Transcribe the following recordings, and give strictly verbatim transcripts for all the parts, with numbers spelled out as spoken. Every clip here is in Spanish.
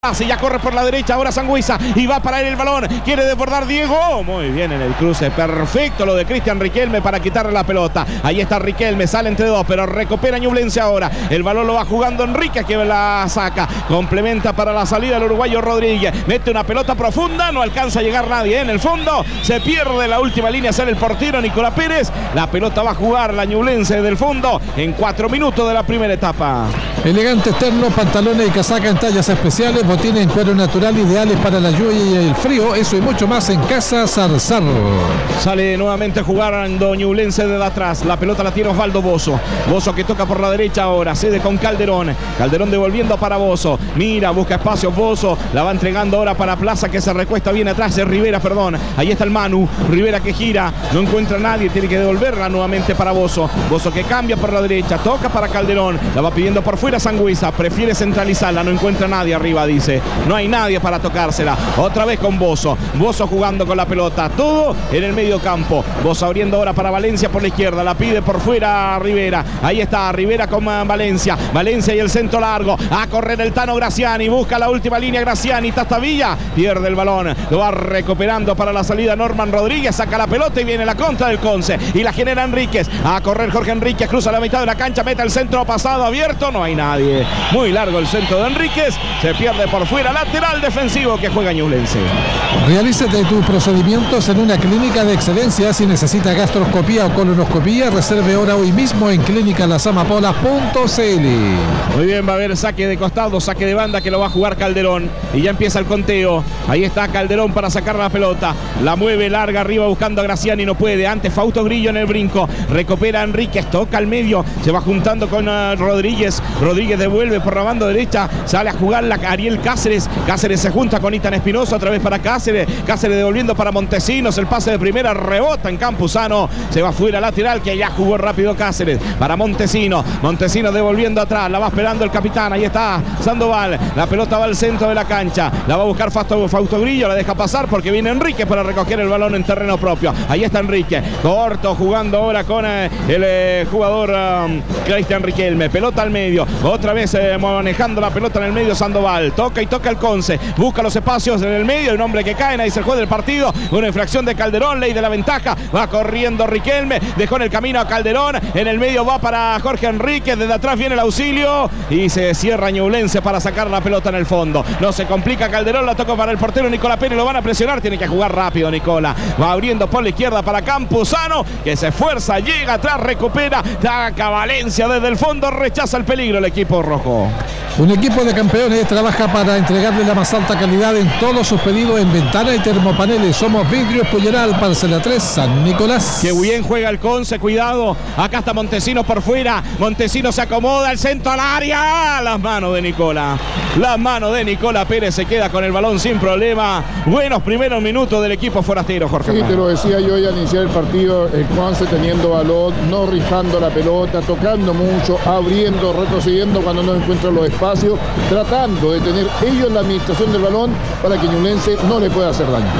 Así ya corre por la derecha, ahora Sangüesa y va para él el balón, quiere desbordar Diego, muy bien en el cruce, perfecto lo de Cristian Riquelme para quitarle la pelota, ahí está Riquelme, sale entre dos, pero recupera Ñublense ahora, el balón lo va jugando Enrique que la saca, complementa para la salida el uruguayo Rodríguez, mete una pelota profunda, no alcanza a llegar nadie en el fondo, se pierde la última línea, sale el portero Nicolás Pérez, la pelota va a jugar la Ñublense del fondo en cuatro minutos de la primera etapa. Elegantes ternos, pantalones y casaca en tallas especiales, botines en cuero natural ideales para la lluvia y el frío, eso y mucho más en Casa Zarzar. Sale nuevamente jugando Ñublense desde atrás, la pelota la tiene Osvaldo Bozo, Bozo que toca por la derecha ahora, cede con Calderón, Calderón devolviendo para Bozo, mira, busca espacio Bozo, la va entregando ahora para Plaza que se recuesta bien atrás, es Rivera, perdón, ahí está el Manu, Rivera que gira, no encuentra a nadie, tiene que devolverla nuevamente para Bozo, Bozo que cambia por la derecha, toca para Calderón, la va pidiendo por fuera Sangüesa, prefiere centralizarla, no encuentra a nadie arriba, dice, no hay nadie para tocársela, otra vez con Bozo, Bozo jugando con la pelota, todo en el medio campo, Bozo abriendo ahora para Valencia por la izquierda, la pide por fuera Rivera, ahí está Rivera con Valencia, Valencia y el centro largo, a correr el Tano Graciani, busca la última línea Graciani, Tastavilla, pierde el balón, lo va recuperando para la salida Norman Rodríguez, saca la pelota y viene la contra del Conce, y la genera Enríquez, a correr Jorge Enríquez, cruza la mitad de la cancha, mete el centro pasado abierto, no hay nadie, muy largo el centro de Enríquez, se pierde por fuera, lateral defensivo que juega Ñublense. Realízate tus procedimientos en una clínica de excelencia. Si necesita gastroscopía o colonoscopía, reserve hora hoy mismo en clínica las amapolas punto c l. Muy bien, va a haber saque de costado, saque de banda que lo va a jugar Calderón. Y ya empieza el conteo. Ahí está Calderón para sacar la pelota. La mueve larga arriba buscando a Graciani, no puede. Antes Fausto Grillo en el brinco. Recupera Enríquez, toca al medio. Se va juntando con uh, Rodríguez. Rodríguez devuelve por la banda derecha. Sale a jugar la Ariel Cáceres. Cáceres se junta con Itan Espinosa, otra vez para Cáceres. Cáceres devolviendo para Montesinos. El pase de primera rebota en Campuzano. Se va fuera lateral que ya jugó rápido Cáceres. Para Montesinos. Montesinos devolviendo atrás. La va esperando el capitán. Ahí está Sandoval. La pelota va al centro de la cancha. La va a buscar Fausto, Fausto Grillo. La deja pasar porque viene Enrique para recoger el balón en terreno propio. Ahí está Enrique. Corto jugando ahora con eh, el eh, jugador um, Cristian Riquelme. Pelota al medio. Otra vez eh, manejando la pelota en el medio Sandoval. Toca y toca el Conce. Busca los espacios en el medio. Un hombre que cae. Ahí se el juez del partido. Una infracción de Calderón. Ley de la ventaja. Va corriendo Riquelme. Dejó en el camino a Calderón. En el medio va para Jorge Enrique. Desde atrás viene el auxilio. Y se cierra Ñublense para sacar la pelota en el fondo. No se complica Calderón. La toca para el portero Nicolás Pérez. Lo van a presionar. Tiene que jugar rápido Nicola. Va abriendo por la izquierda para Campuzano. Que se esfuerza. Llega atrás. Recupera. Taca Valencia desde el fondo. Rechaza el peligro el equipo rojo. Un equipo de campeones trabaja para entregarle la más alta calidad en todos sus pedidos en ventana y termopaneles. Somos Vidrios Puyeral, Parcela tres, San Nicolás. Qué bien juega el Conce, cuidado. Acá está Montesinos por fuera. Montesinos se acomoda, el centro al área. Las manos de Nicola. Las manos de Nicola Pérez se queda con el balón sin problema. Buenos primeros minutos del equipo forastero, Jorge. Sí, te lo decía yo ya al iniciar el partido. El Conce teniendo balón, no rifando la pelota, tocando mucho, abriendo, retrocediendo cuando no encuentra los espacios, tratando de tener ellos la administración del balón para que Ñublense no le pueda hacer daño.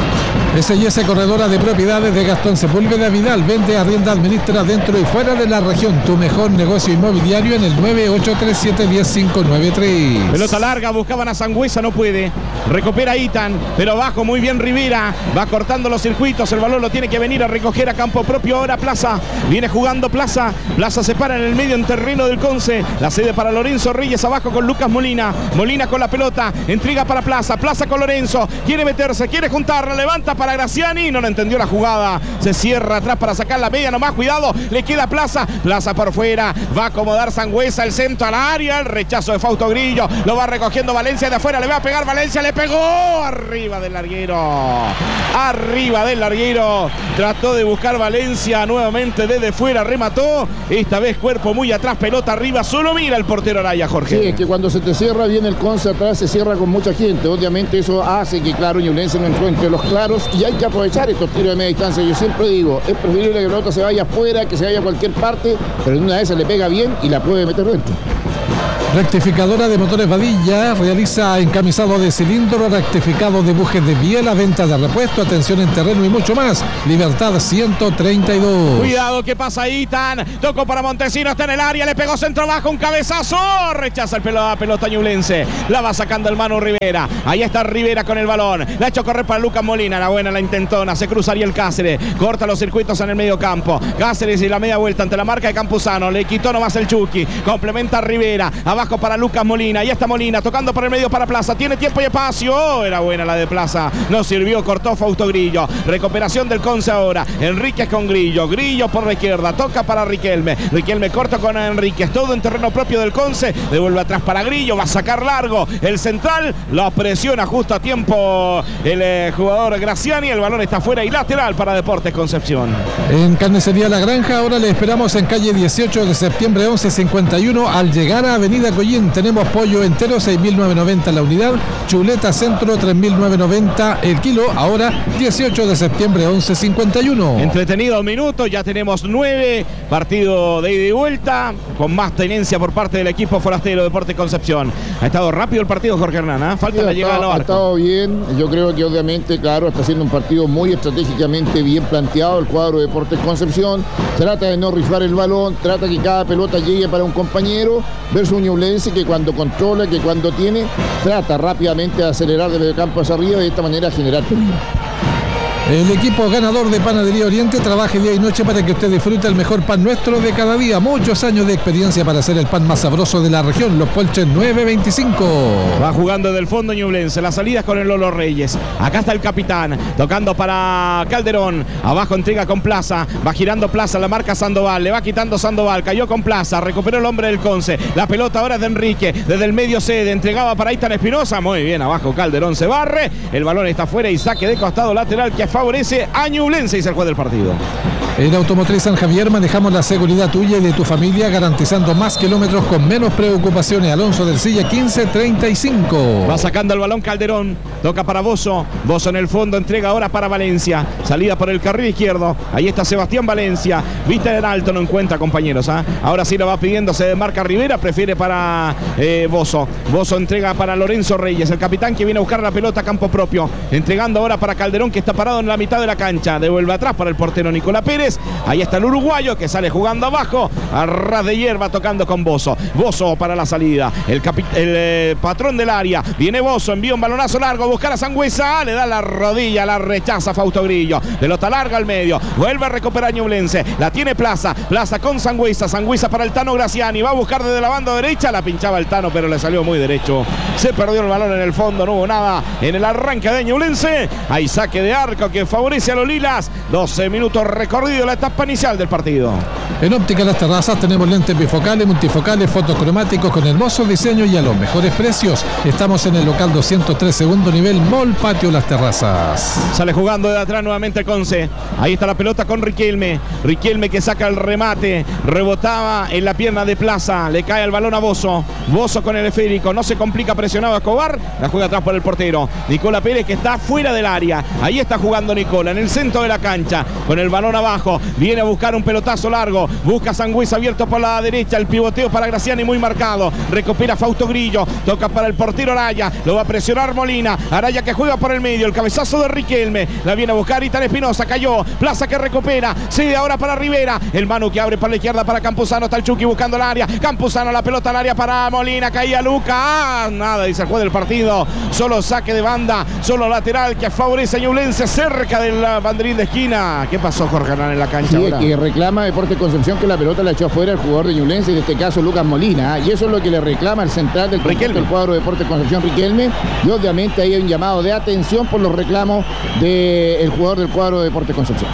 S y S Corredora de Propiedades de Gastón Sepúlveda Vidal. Vende, arrienda, administra dentro y fuera de la región. Tu mejor negocio inmobiliario en el nueve ocho tres siete, uno cero cinco nueve tres. Pelota larga, buscaban a Sangüesa, no puede. Recupera Itan, pero bajo muy bien Rivera. Va cortando los circuitos, el balón lo tiene que venir a recoger a campo propio ahora Plaza. Viene jugando Plaza. Plaza se para en el medio en terreno del Conce. La cede para Lorenzo Reyes abajo con Lucas Molina. Molina con la pelota. Entrega para Plaza. Plaza con Lorenzo. Quiere meterse, quiere juntarla. Levanta para Graciani, no le entendió la jugada, se cierra atrás para sacar la media, nomás cuidado, le queda Plaza, Plaza por fuera, va a acomodar Sangüesa, el centro al área, el rechazo de Fausto Grillo, lo va recogiendo Valencia de afuera, le va a pegar Valencia, le pegó, arriba del larguero, arriba del larguero, trató de buscar Valencia nuevamente desde fuera, remató, esta vez cuerpo muy atrás, pelota arriba, solo mira el portero Araya, Jorge. Sí, es que cuando se te cierra bien el Conce atrás, se cierra con mucha gente, obviamente eso hace que claro, Ñublense no encuentre los claros y hay que aprovechar estos tiros de media distancia. Yo siempre digo, es preferible que la pelota se vaya afuera, que se vaya a cualquier parte, pero en una de esas le pega bien y la puede meter dentro. Rectificadora de motores Vadilla realiza encamisado de cilindro, rectificado de bujes de biela, venta de repuesto, atención en terreno y mucho más. Libertad ciento treinta y dos. Cuidado, ¿qué pasa ahí, Tan? Tocó para Montesino, está en el área, le pegó centro bajo, un cabezazo. Rechaza el pelota, pelota ñublense. La va sacando el Manu Rivera. Ahí está Rivera con el balón. La ha hecho correr para Lucas Molina. La buena, la intentona. Se cruzaría el Cáceres. Corta los circuitos en el medio campo. Cáceres y la media vuelta ante la marca de Campuzano. Le quitó nomás el Chucky. Complementa a Rivera. Abajo para Lucas Molina. Ahí está Molina tocando por el medio para Plaza. Tiene tiempo y espacio. Oh, era buena la de Plaza. No sirvió. Cortó Fausto Grillo. Recuperación del Conce ahora. Enríquez con Grillo. Grillo por la izquierda. Toca para Riquelme. Riquelme corta con Enríquez. Todo en terreno propio del Conce. Devuelve atrás para Grillo. Va a sacar largo. El central lo presiona justo a tiempo el eh, jugador Graciani. El balón está fuera y lateral para Deportes Concepción. En Carnicería La Granja, ahora le esperamos en calle dieciocho de septiembre once cincuenta y uno. Al llegar a Avenida Collín tenemos pollo entero seis mil novecientos noventa la unidad, chuleta centro tres mil novecientos noventa el kilo. Ahora dieciocho de septiembre once cincuenta y uno. Entretenido minuto, ya tenemos nueve. Partido de ida y vuelta con más tenencia por parte del equipo forastero Deportes Concepción. Ha estado rápido el partido, Jorge Hernán, ¿eh? Falta sí, la llegada a los arcos. Ha estado bien, yo creo que obviamente, claro, está siendo un partido muy estratégicamente bien planteado el cuadro de Deportes Concepción. Trata de no rifar el balón, trata que cada pelota llegue para un compañero, versus un ñublense que cuando controla, que cuando tiene, trata rápidamente de acelerar desde el campo hacia arriba y de esta manera generar peligro. El equipo ganador de Panadería Oriente trabaja día y noche para que usted disfrute el mejor pan nuestro de cada día. Muchos años de experiencia para hacer el pan más sabroso de la región. Los Polches nueve veinticinco. Va jugando desde el fondo ñublense. Las salidas con el Lolo Reyes. Acá está el capitán. Tocando para Calderón. Abajo entrega con Plaza. Va girando Plaza. La marca Sandoval. Le va quitando Sandoval. Cayó con Plaza. Recuperó el hombre del Conce. La pelota ahora es de Enrique. Desde el medio cede. Entregaba para Itan Espinosa. Muy bien. Abajo Calderón se barre. El balón está fuera y saque de costado lateral que favorece a Ñublense y se juega del partido. En Automotriz San Javier manejamos la seguridad tuya y de tu familia, garantizando más kilómetros con menos preocupaciones. Alonso del Silla quince treinta y cinco. Va sacando el balón Calderón. Toca para Bozo. Bozo en el fondo. Entrega ahora para Valencia. Salida por el carril izquierdo. Ahí está Sebastián Valencia. Vista en alto. No encuentra, compañeros. ¿eh? Ahora sí lo va pidiendo. Se desmarca Rivera. Prefiere para eh, Bozo. Bozo entrega para Lorenzo Reyes. El capitán que viene a buscar la pelota a campo propio. Entregando ahora para Calderón, que está parado en la mitad de la cancha. Devuelve atrás para el portero Nicolás Pérez. Ahí está el uruguayo que sale jugando abajo. A ras de hierba tocando con Bozo. Bozo para la salida. El, capi el eh, patrón del área. Viene Bozo. Envía un balonazo largo. Buscar a Sangüesa. Le da la rodilla. La rechaza Fausto Grillo. Pelota larga al medio. Vuelve a recuperar Ñublense. La tiene Plaza. Plaza con Sangüesa. Sangüesa para el Tano Graciani. Va a buscar desde la banda derecha. La pinchaba el Tano, pero le salió muy derecho. Se perdió el balón en el fondo. No hubo nada en el arranque de Ñublense. Hay saque de arco que favorece a los lilas. doce minutos recorrido la etapa inicial del partido. En Óptica Las Terrazas tenemos lentes bifocales, multifocales, fotocromáticos con hermosos diseños y a los mejores precios. Estamos en el local doscientos tres, segundo nivel, Mall Patio Las Terrazas. Sale jugando de atrás nuevamente el Conce. Ahí está la pelota con Riquelme. Riquelme que saca el remate. Rebotaba en la pierna de Plaza. Le cae el balón a Bozo. Bozo con el esférico. No se complica, presionado a Escobar. La juega atrás por el portero. Nicola Pérez, que está fuera del área. Ahí está jugando Nicola en el centro de la cancha. Con el balón abajo. Viene a buscar un pelotazo largo. Busca Sangüesa abierto por la derecha. El pivoteo para Graciani muy marcado. Recupera Fausto Grillo. Toca para el portero Araya. Lo va a presionar Molina. Araya que juega por el medio. El cabezazo de Riquelme. La viene a buscar Itan Espinosa. Cayó. Plaza que recupera. Sigue ahora para Rivera. El Manu que abre para la izquierda para Campuzano. Está el Chucky buscando el área. Campuzano la pelota al área para Molina. Caía Luca. Ah, nada. Dice el juez del partido. Solo saque de banda. Solo lateral que favorece a Ñublense cerca del banderín de esquina. ¿Qué pasó, Jorge Hernán, en la cancha? Sí, ahora? Que reclama Deportes Concepción que la pelota la echó afuera el jugador de Ñublense, en este caso Lucas Molina, ¿eh? Y eso es lo que le reclama el central del, del cuadro de Deportes Concepción, Riquelme, y obviamente ahí hay un llamado de atención por los reclamos del jugador del cuadro de Deportes Concepción.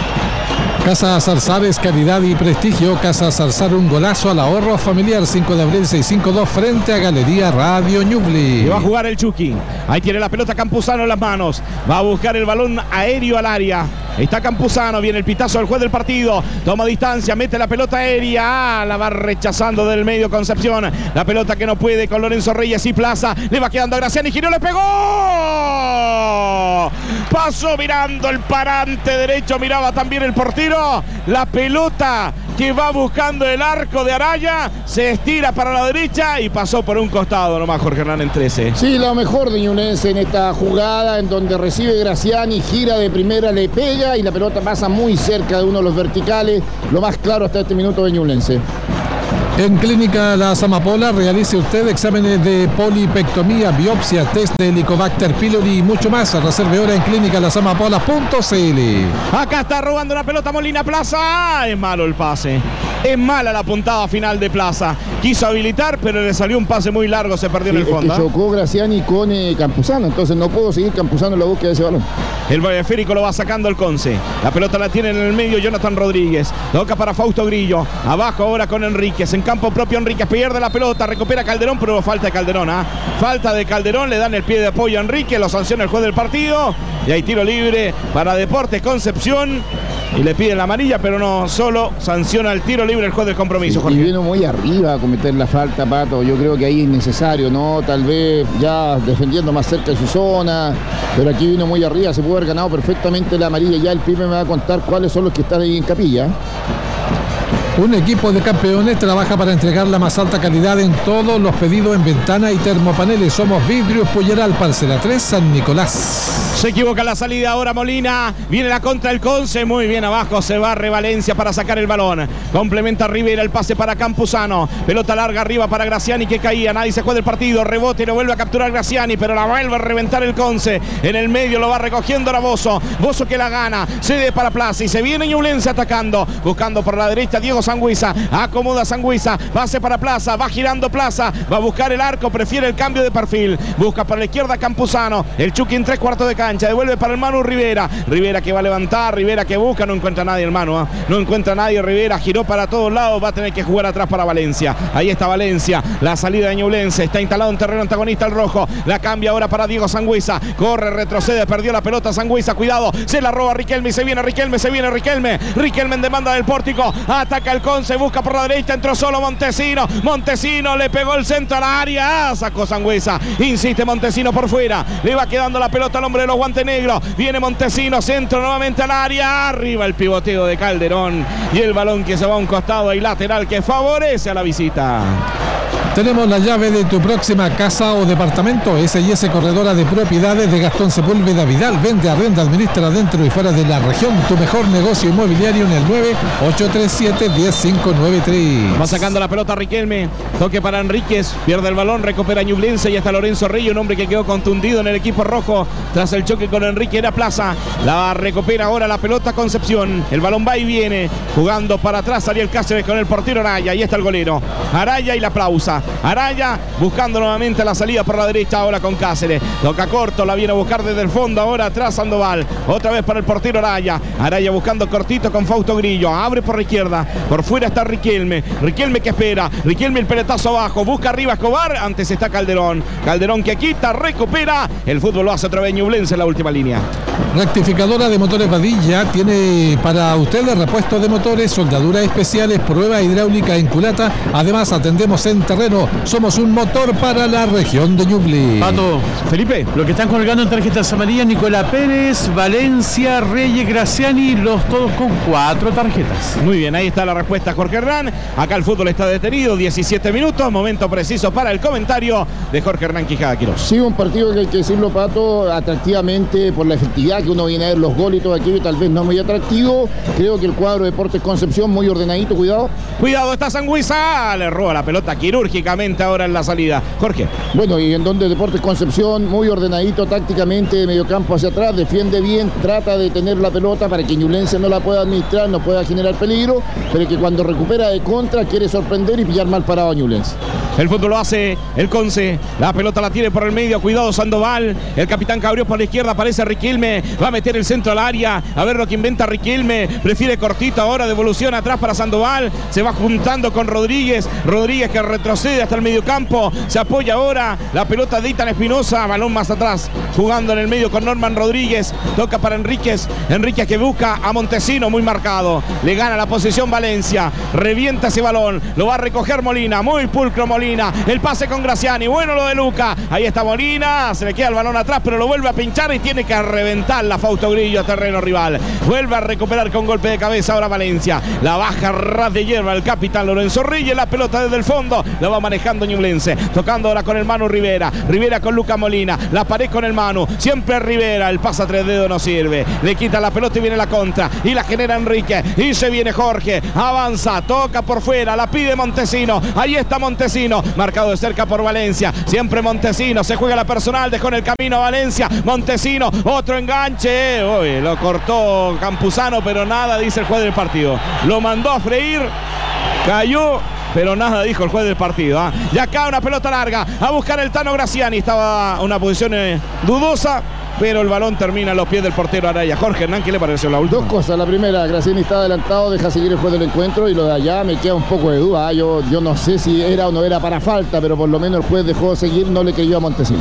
Casa Zarzares, calidad y prestigio. Casa Zarzar, un golazo al ahorro familiar. cinco de abril seiscientos cincuenta y dos frente a Galería Radio Ñubli. Y va a jugar el Chucky. Ahí tiene la pelota Campuzano en las manos. Va a buscar el balón aéreo al área. Está Campuzano, viene el pitazo del juez del partido. Toma distancia, mete la pelota aérea. Ah, la va rechazando del medio Concepción. La pelota que no puede con Lorenzo Reyes y Plaza. Le va quedando a Graciani. Giró, le pegó. paso mirando el parante derecho, miraba también el portero. La pelota que va buscando el arco de Araya, se estira para la derecha y pasó por un costado nomás Jorge Hernán en trece. Sí, lo mejor de Ñublense en esta jugada, en donde recibe Graciani, gira de primera, le pega y la pelota pasa muy cerca de uno de los verticales. Lo más claro hasta este minuto de Ñublense. En Clínica Las Amapolas realice usted exámenes de polipectomía, biopsia, test de Helicobacter pylori y mucho más. Reserve hora en clínica las amapolas punto c l. Acá está robando una pelota Molina Plaza. Es malo el pase. Es mala la puntada final de Plaza. Quiso habilitar, pero le salió un pase muy largo, se perdió Sí, en el fondo. Es que chocó Graciani con eh, Campuzano, entonces no puedo seguir Campuzano en la búsqueda de ese balón. El esférico lo va sacando el Conce. La pelota la tiene en el medio Jonathan Rodríguez. Toca para Fausto Grillo. Abajo ahora con Enríquez. En campo propio Enríquez pierde la pelota. Recupera Calderón, pero falta de Calderón. ¿eh? Falta de Calderón. Le dan el pie de apoyo a Enríquez. Lo sanciona el juez del partido. Y hay tiro libre para Deportes Concepción. Y le piden la amarilla, pero no solo sanciona el tiro libre el juez del compromiso. Sí, y viene muy arriba a cometer la falta, Pato. Yo creo que ahí es necesario, ¿no? Tal vez ya defendiendo más cerca de su zona. Pero aquí vino muy arriba. Se pudo haber ganado perfectamente la amarilla. Ya el Pipe me va a contar cuáles son los que están ahí en capilla. Un equipo de campeones trabaja para entregar la más alta calidad en todos los pedidos en ventana y termopaneles. Somos Vidrios Polleral, Parcela tres, San Nicolás. Se equivoca la salida ahora Molina. Viene la contra el Conce. Muy bien abajo. Se barre Valencia para sacar el balón. Complementa Rivera. El pase para Campuzano. Pelota larga arriba para Graciani que caía. Nadie se juega el partido. Rebote y lo vuelve a capturar Graciani. Pero la vuelve a reventar el Conce. En el medio lo va recogiendo ahora Bozo. Bozo que la gana. Cede para Plaza. Y se viene Ñublense atacando. Buscando por la derecha Diego Sangüesa. Acomoda Sangüesa. Pase para Plaza. Va girando Plaza. Va a buscar el arco. Prefiere el cambio de perfil. Busca para la izquierda Campuzano. El Chucky en tres cuartos de cancha. Devuelve para el Manu Rivera. Rivera que va a levantar. Rivera que busca. No encuentra a nadie el Manu. ¿eh? No encuentra a nadie. Rivera giró para todos lados. Va a tener que jugar atrás para Valencia. Ahí está Valencia. La salida de Ñublense. Está instalado en terreno antagonista el rojo. La cambia ahora para Diego Sangüesa. Corre, retrocede. Perdió la pelota Sangüesa. Cuidado. Se la roba Riquelme. Y se viene Riquelme. Se viene Riquelme. Riquelme en demanda del Pórtico. Ataca el Conce. Busca por la derecha. Entró solo Montesino. Montesino le pegó el centro a la área. Sacó Sangüesa. Insiste Montesino por fuera. Le va quedando la pelota al hombre de los guantes negros. Viene Montesino. Centro nuevamente al área. Arriba el pivoteo de Calderón. Y el balón que se va a un costado y lateral que favorece a la visita. Tenemos la llave de tu próxima casa o departamento. S y S Corredora de Propiedades de Gastón Sepúlveda Vidal. Vende, arrenda, administra dentro y fuera de la región. Tu mejor negocio inmobiliario en el nueve ocho tres siete, uno cero cinco nueve tres. Va sacando la pelota Riquelme. Toque para Enríquez. Pierde el balón. Recupera Ñublense. Y está Lorenzo Rey, un hombre que quedó contundido en el equipo rojo tras el choque con Enrique Era Plaza. La recupera ahora la pelota Concepción. El balón va y viene. Jugando para atrás Ariel Cáceres con el portero Araya. Ahí está el golero. Araya y la Plausa. Araya buscando nuevamente la salida por la derecha ahora con Cáceres. Toca corto, la viene a buscar desde el fondo ahora atrás Sandoval. Otra vez para el portero Araya. Araya buscando cortito con Fausto Grillo. Abre por la izquierda. Por fuera está Riquelme. Riquelme que espera. Riquelme el peletazo abajo. Busca arriba Escobar. Antes está Calderón. Calderón que quita, recupera. El fútbol lo hace otra vez Ñublense en la última línea. Rectificadora de motores Padilla tiene para ustedes repuesto de motores, soldaduras especiales, prueba hidráulica en culata. Además atendemos en terreno. Somos un motor para la región de Ñuble. Pato, Felipe, lo que están colgando en tarjetas amarillas: Nicolás Pérez, Valencia, Reyes, Graciani, los todos con cuatro tarjetas. Muy bien, ahí está la respuesta Jorge Hernán. Acá el fútbol está detenido, diecisiete minutos, momento preciso para el comentario de Jorge Hernán Quijada Quirós. Sí, un partido que hay que decirlo, Pato, atractivamente por la efectividad que uno viene a ver, los goles y todo aquello, tal vez no muy atractivo. Creo que el cuadro de Deportes Concepción muy ordenadito, cuidado. Cuidado, está Sangüesa, le roba la pelota quirúrgicamente ahora en la salida. Jorge. Bueno, y en donde Deportes Concepción muy ordenadito tácticamente, de mediocampo hacia atrás, defiende bien, trata de tener la pelota para que Ñublense no la pueda administrar, no pueda generar peligro, pero que cuando recupera de contra quiere sorprender y pillar mal parado a Ñublense. El fútbol lo hace el Conce. La pelota la tiene por el medio. Cuidado Sandoval. El capitán Cabrió por la izquierda. Aparece Riquelme. Va a meter el centro al área. A ver lo que inventa Riquelme. Prefiere cortito ahora. Devolución atrás para Sandoval. Se va juntando con Rodríguez. Rodríguez que retrocede hasta el mediocampo. Se apoya ahora. La pelota de Itan Espinosa. Balón más atrás. Jugando en el medio con Norman Rodríguez. Toca para Enríquez. Enríquez que busca a Montesino. Muy marcado. Le gana la posición Valencia. Revienta ese balón. Lo va a recoger Molina. Muy pulcro Molina. Molina. El pase con Graciani. Bueno lo de Luca. Ahí está Molina. Se le queda el balón atrás, pero lo vuelve a pinchar y tiene que reventar la Fausto Grillo a terreno rival. Vuelve a recuperar con golpe de cabeza ahora Valencia. La baja ras de hierba el capitán Lorenzo Reyes. La pelota desde el fondo. La va manejando Ñublense. Tocando ahora con el Manu Rivera. Rivera con Luca Molina. La pared con el Manu. Siempre Rivera. El pase a tres dedos no sirve. Le quita la pelota y viene la contra. Y la genera Enrique. Y se viene Jorge. Avanza. Toca por fuera. La pide Montesino. Ahí está Montesino. Marcado de cerca por Valencia. Siempre Montesino. Se juega la personal. Dejó en el camino a Valencia. Montesino. Otro enganche. Uy, lo cortó Campuzano, pero nada dice el juez del partido. Lo mandó a freír. Cayó, pero nada dijo el juez del partido. ¿eh? Y acá una pelota larga a buscar el Tano Graciani. Estaba una posición eh, dudosa, pero el balón termina a los pies del portero Araya. Jorge Hernán, ¿qué le pareció la última? Dos cosas. La primera, Graciani está adelantado, deja seguir el juez del encuentro, y lo de allá me queda un poco de duda. Yo, yo no sé si era o no era para falta, pero por lo menos el juez dejó seguir, no le creyó a Montesino.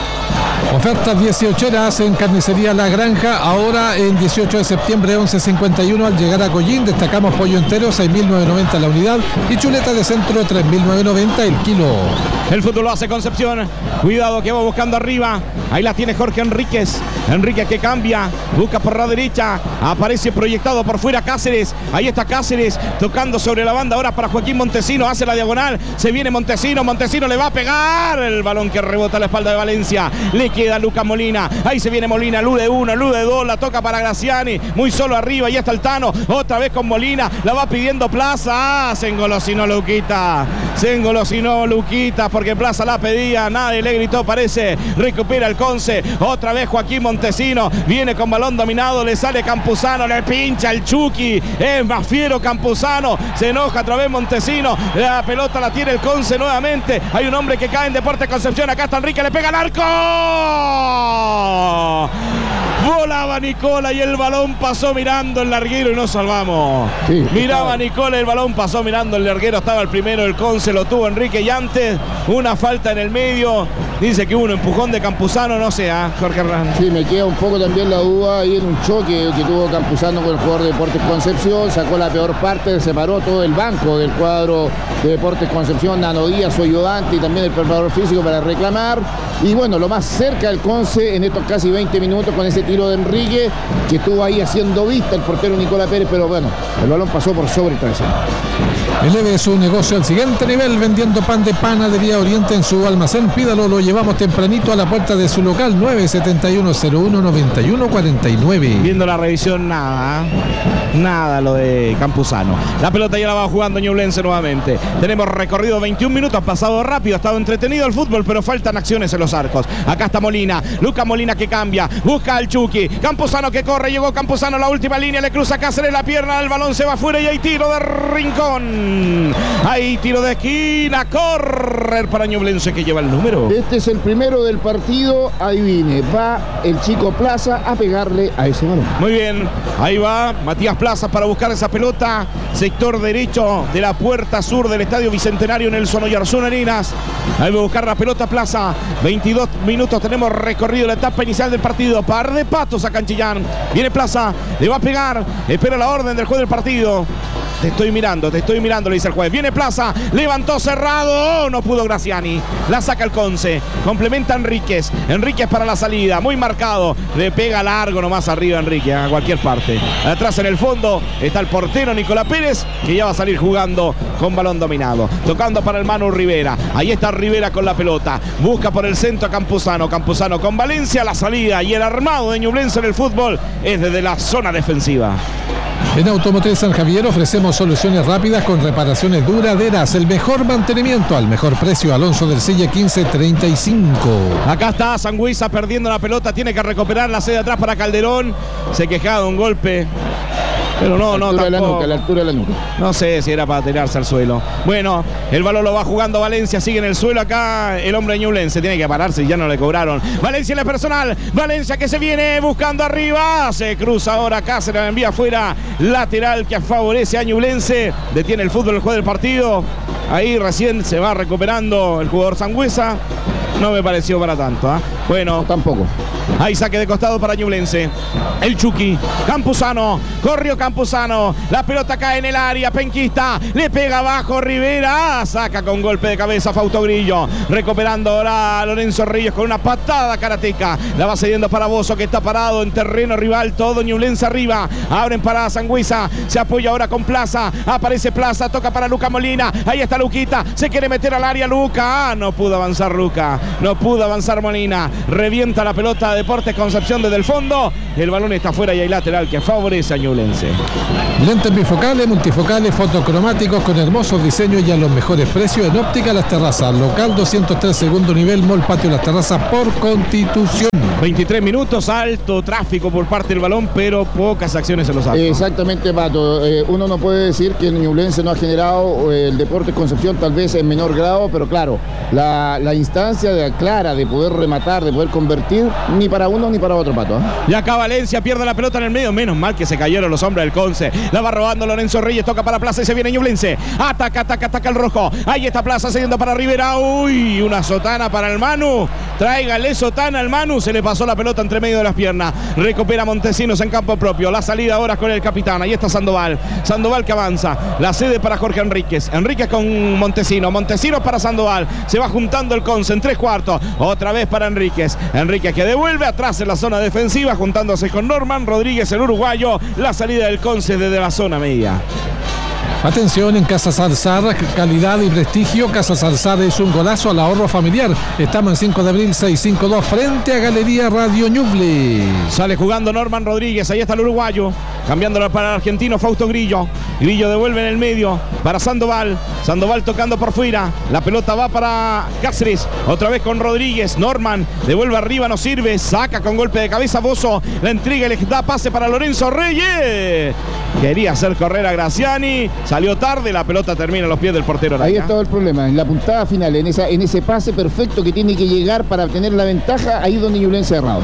Ofertas dieciocheras en Carnicería La Granja, ahora en dieciocho de septiembre, once cincuenta y uno al llegar a Collín. Destacamos pollo entero, seis mil novecientos noventa la unidad, y chuleta de centro, tres mil novecientos noventa el kilo. El fútbol lo hace Concepción. Cuidado que va buscando arriba. Ahí la tiene Jorge Enríquez. Enríquez que cambia. Busca por la derecha. Aparece proyectado por fuera Cáceres. Ahí está Cáceres tocando sobre la banda ahora para Joaquín Montesino. Hace la diagonal. Se viene Montesino. Montesino le va a pegar. El balón que rebota a la espalda de Valencia. Le queda Lucas Molina. Ahí se viene Molina. Luz de uno, luz de dos. La toca para Graciani. Muy solo arriba. Ahí está el Tano. Otra vez con Molina. La va pidiendo Plaza. Ah, se engolosinó Luquita. Se engolosinó Luquita porque Plaza la pedía. Nadie le gritó, parece. Recupera el Conce. Otra vez Joaquín Montesino. Viene con balón dominado. Le sale Campuzano. Le pincha el Chucky. Es más fiero Campuzano. Se enoja otra vez Montesino. La pelota la tiene el Conce nuevamente. Hay un hombre que cae en Deportes Concepción. Acá está Enrique. Le pega al arco. Volaba Nicola y el balón pasó mirando el larguero y nos salvamos. Sí, miraba Nicola, el balón pasó mirando el larguero. Estaba el primero, el Conce lo tuvo Enrique, y antes una falta en el medio. Dice que hubo un empujón de Campuzano, no sé, ¿eh? Jorge Hernán. Sí, me queda un poco también la duda ahí en un choque que tuvo Campuzano con el jugador de Deportes Concepción. Sacó la peor parte, separó todo el banco del cuadro de Deportes Concepción. Nano Díaz, Oyodante y también el preparador físico para reclamar. Y bueno, lo más cerca del Conce en estos casi veinte minutos con ese tiro de Enrique, que estuvo ahí haciendo vista el portero Nicolás Pérez, pero bueno, el balón pasó por sobre el trasero. Eleve su negocio al siguiente nivel vendiendo pan de Panadería Oriente en su almacén. Pídalo, lo llevamos tempranito a la puerta de su local. Nueve setenta y uno cero uno noventa y uno cuarenta y nueve. Viendo la revisión, nada, nada lo de Campuzano. La pelota ya la va jugando Ñublense nuevamente. Tenemos recorrido veintiún minutos, ha pasado rápido, ha estado entretenido el fútbol, pero faltan acciones en los arcos. Acá está Molina, Lucas Molina que cambia, busca al Chucky, Campuzano que corre, llegó Campuzano, la última línea, le cruza Cáceres la pierna, el balón se va afuera y hay tiro de Rincón. Hay tiro de esquina, correr para Ñublense que lleva el número. Este es el primero del partido, adivine, va el chico Plaza a pegarle a ese balón. Muy bien, ahí va Matías Plaza para buscar esa pelota, sector derecho de la puerta sur del Estadio Bicentenario Nelson Oyarzún Arenas. Ahí va a buscar la pelota Plaza, veintidós minutos tenemos recorrido la etapa inicial del partido, par de patos a Canchillán, viene Plaza, le va a pegar, espera la orden del juez del partido. Te estoy mirando, te estoy mirando, le dice el juez. Viene Plaza, levantó cerrado, oh, no pudo Graciani. La saca el Conce, complementa Enríquez. Enríquez para la salida, muy marcado. Le pega largo nomás arriba Enrique, a cualquier parte. Atrás en el fondo está el portero Nicolás Pérez, que ya va a salir jugando con balón dominado. Tocando para el Manu Rivera. Ahí está Rivera con la pelota. Busca por el centro a Campuzano. Campuzano con Valencia, la salida y el armado de Ñublense en el fútbol es desde la zona defensiva. En Automotriz San Javier ofrecemos soluciones rápidas con reparaciones duraderas, el mejor mantenimiento al mejor precio. Alonso del Sille quince treinta y cinco. Acá está Sangüesa perdiendo la pelota, tiene que recuperar la sede atrás para Calderón. Se quejaba de un golpe, pero no, no, tampoco. A la nuca, a la altura de la nuca. No sé si era para tirarse al suelo. Bueno, el balón lo va jugando Valencia, sigue en el suelo acá el hombre Ñublense, tiene que pararse y ya no le cobraron. Valencia en la personal, Valencia que se viene buscando arriba, se cruza ahora Cáceres, la envía afuera, lateral que favorece a Ñublense, detiene el fútbol el juez del partido. Ahí recién se va recuperando el jugador Sangüesa. No me pareció para tanto, ¿eh? Bueno, tampoco. Hay saque de costado para Ñublense. El Chucky, Campuzano, corrió Campuzano, la pelota cae en el área, penquista, le pega abajo Rivera, saca con golpe de cabeza Fausto Grillo, recuperando ahora Lorenzo Reyes con una patada karateca, la va cediendo para Bozo que está parado en terreno rival, todo Ñublense arriba, abren para Sangüesa, se apoya ahora con Plaza, aparece Plaza, toca para Luca Molina, ahí está Luquita, se quiere meter al área Luca, ah, no pudo avanzar Luca, no pudo avanzar Molina, revienta la pelota de Deportes Concepción desde el fondo, el balón está fuera y hay lateral que favorece a Ñublense. Lentes bifocales, multifocales, fotocromáticos con hermosos diseños y a los mejores precios en Óptica Las Terrazas, local doscientos tres, segundo nivel, Mall Patio Las Terrazas por Constitución. veintitrés minutos, alto tráfico por parte del balón, pero pocas acciones en los actos. Exactamente, Pato. Eh, uno no puede decir que el Ñublense no ha generado eh, el Deportes Concepción, tal vez en menor grado, pero claro, la, la instancia de, clara de poder rematar, de poder convertir, ni para uno ni para otro, Pato. ¿eh? Y acá Valencia pierde la pelota en el medio, menos mal que se cayeron los hombres del Conce. La va robando Lorenzo Reyes, toca para Plaza y se viene Ñublense. Ataca, ataca, ataca el rojo. Ahí está Plaza siguiendo para Rivera. Uy, una sotana para el Manu. Tráigale sotana al Manu. Se le pasó la pelota entre medio de las piernas. Recupera Montesinos en campo propio. La salida ahora con el capitán. Ahí está Sandoval. Sandoval que avanza. La cede para Jorge Enríquez. Enríquez con Montesinos. Montesinos para Sandoval. Se va juntando el Conce en tres cuartos. Otra vez para Enríquez. Enríquez que devuelve atrás en la zona defensiva, juntándose con Norman Rodríguez, el uruguayo. La salida del Conce desde la zona media. Atención en Casa Salzar, calidad y prestigio. Casa Salzar es un golazo al ahorro familiar. Estamos en cinco de abril seiscientos cincuenta y dos frente a Galería Radio Ñuble. Sale jugando Norman Rodríguez, ahí está el uruguayo, cambiándola para el argentino Fausto Grillo. Grillo devuelve en el medio para Sandoval. Sandoval tocando por fuera. La pelota va para Cáceres. Otra vez con Rodríguez. Norman devuelve arriba, no sirve. Saca con golpe de cabeza Bozo. La entrega y le da pase para Lorenzo Reyes. Quería hacer correr a Graciani. Salió tarde. La pelota termina a los pies del portero. Ahí está el problema. En la puntada final, en, esa, en ese pase perfecto que tiene que llegar para obtener la ventaja. Ahí donde Ñublense ha errado.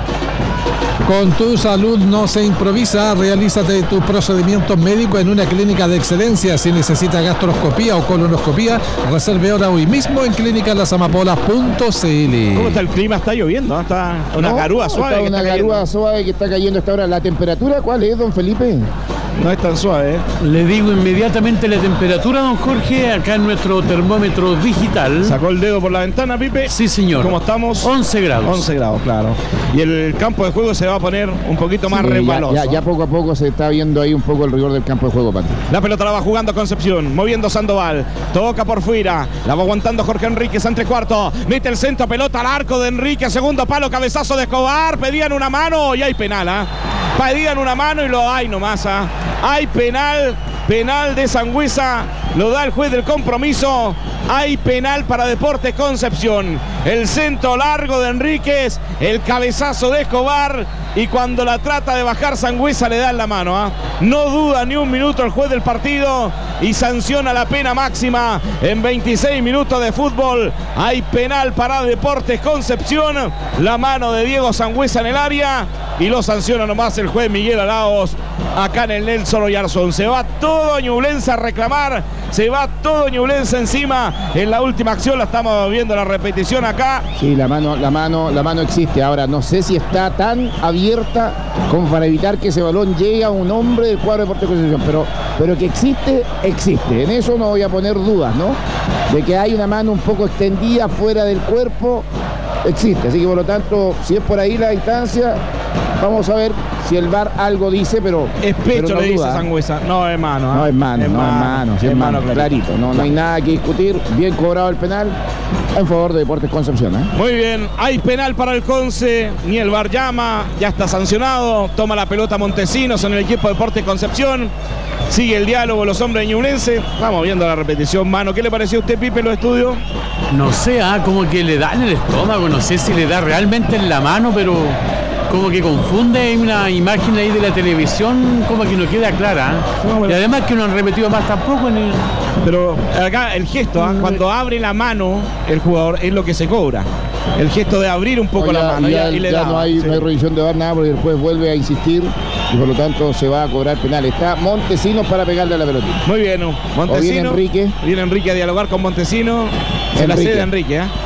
Con tu salud no se improvisa, realízate tus procedimientos médicos en una clínica de excelencia. Si necesita gastroscopía o colonoscopía, reserve ahora hoy mismo en clínica las amapolas punto c l. ¿Cómo está el clima? Está lloviendo, ¿no? Está una no, garúa suave. Está que una está garúa cayendo. suave que está cayendo hasta ahora. ¿La temperatura cuál es, don Felipe? No es tan suave, ¿eh? Le digo inmediatamente la temperatura, don Jorge, acá en nuestro termómetro digital. Sacó el dedo por la ventana, Pipe. Sí, señor. ¿Cómo estamos? once grados. once grados, claro. Y el campo de juego se va a poner un poquito más Sí, resbaloso. Ya, ya, ya poco a poco se está viendo ahí un poco el rigor del campo de juego, Pato. La pelota la va jugando Concepción, moviendo Sandoval, toca por fuera, la va aguantando Jorge Enríquez en tres cuartos, mete el centro, pelota al arco de Enrique, segundo palo, cabezazo de Escobar, pedían una mano y hay penal, ¿ah? ¿eh? Pedían una mano y lo hay nomás, ¿ah? ¿eh? Hay penal, penal de Sangüesa, lo da el juez del compromiso. Hay penal para Deportes Concepción. El centro largo de Enríquez, el cabezazo de Escobar y cuando la trata de bajar Sangüesa le dan la mano. ¿eh? No duda ni un minuto el juez del partido y sanciona la pena máxima en veintiséis minutos de fútbol. Hay penal para Deportes Concepción. La mano de Diego Sangüesa en el área y lo sanciona nomás el juez Miguel Araos acá en el Nelson Oyarzún. Se va todo Ñublense a reclamar. Se va todo Ñublense encima. En la última acción la estamos viendo la repetición acá. Sí, la mano, la mano, la mano existe. Ahora no sé si está tan abierta como para evitar que ese balón llegue a un hombre del cuadro de Deportes Concepción. Pero, pero que existe, existe. En eso no voy a poner dudas, ¿no? De que hay una mano un poco extendida fuera del cuerpo, existe. Así que por lo tanto, si es por ahí la distancia, vamos a ver si el V A R algo dice, pero es pecho, pero no le dice duda. Sangüesa. No es mano. ¿eh? No es mano, es no mano, es mano, sí es es mano, mano clarito. No, no hay nada que discutir. Bien cobrado el penal en favor de Deportes Concepción. ¿eh? Muy bien, hay penal para el Conce. Ni el V A R llama, ya está sancionado. Toma la pelota Montesinos en el equipo de Deportes Concepción. Sigue el diálogo los hombres de Ñublense. Vamos viendo la repetición, mano. ¿Qué le pareció a usted, Pipe, en los estudios? No sé, ah, como que le da en el estómago, no sé si le da realmente en la mano, pero como que confunde. Hay una imagen ahí de la televisión como que no queda clara. ¿eh? No, bueno. Y además que no han repetido más tampoco. Ni... Pero acá el gesto, ¿eh? Cuando abre la mano el jugador es lo que se cobra. El gesto de abrir un poco No, ya, la mano. ya, y, y le ya da, no, hay, sí. no hay revisión de V A R nada porque el juez vuelve a insistir y por lo tanto se va a cobrar penal. Está Montesinos para pegarle a la pelotita. Muy bien, Montesino. O viene Enrique. Viene Enrique a dialogar con Montesino. Se la Enrique. cede a Enrique, ¿eh?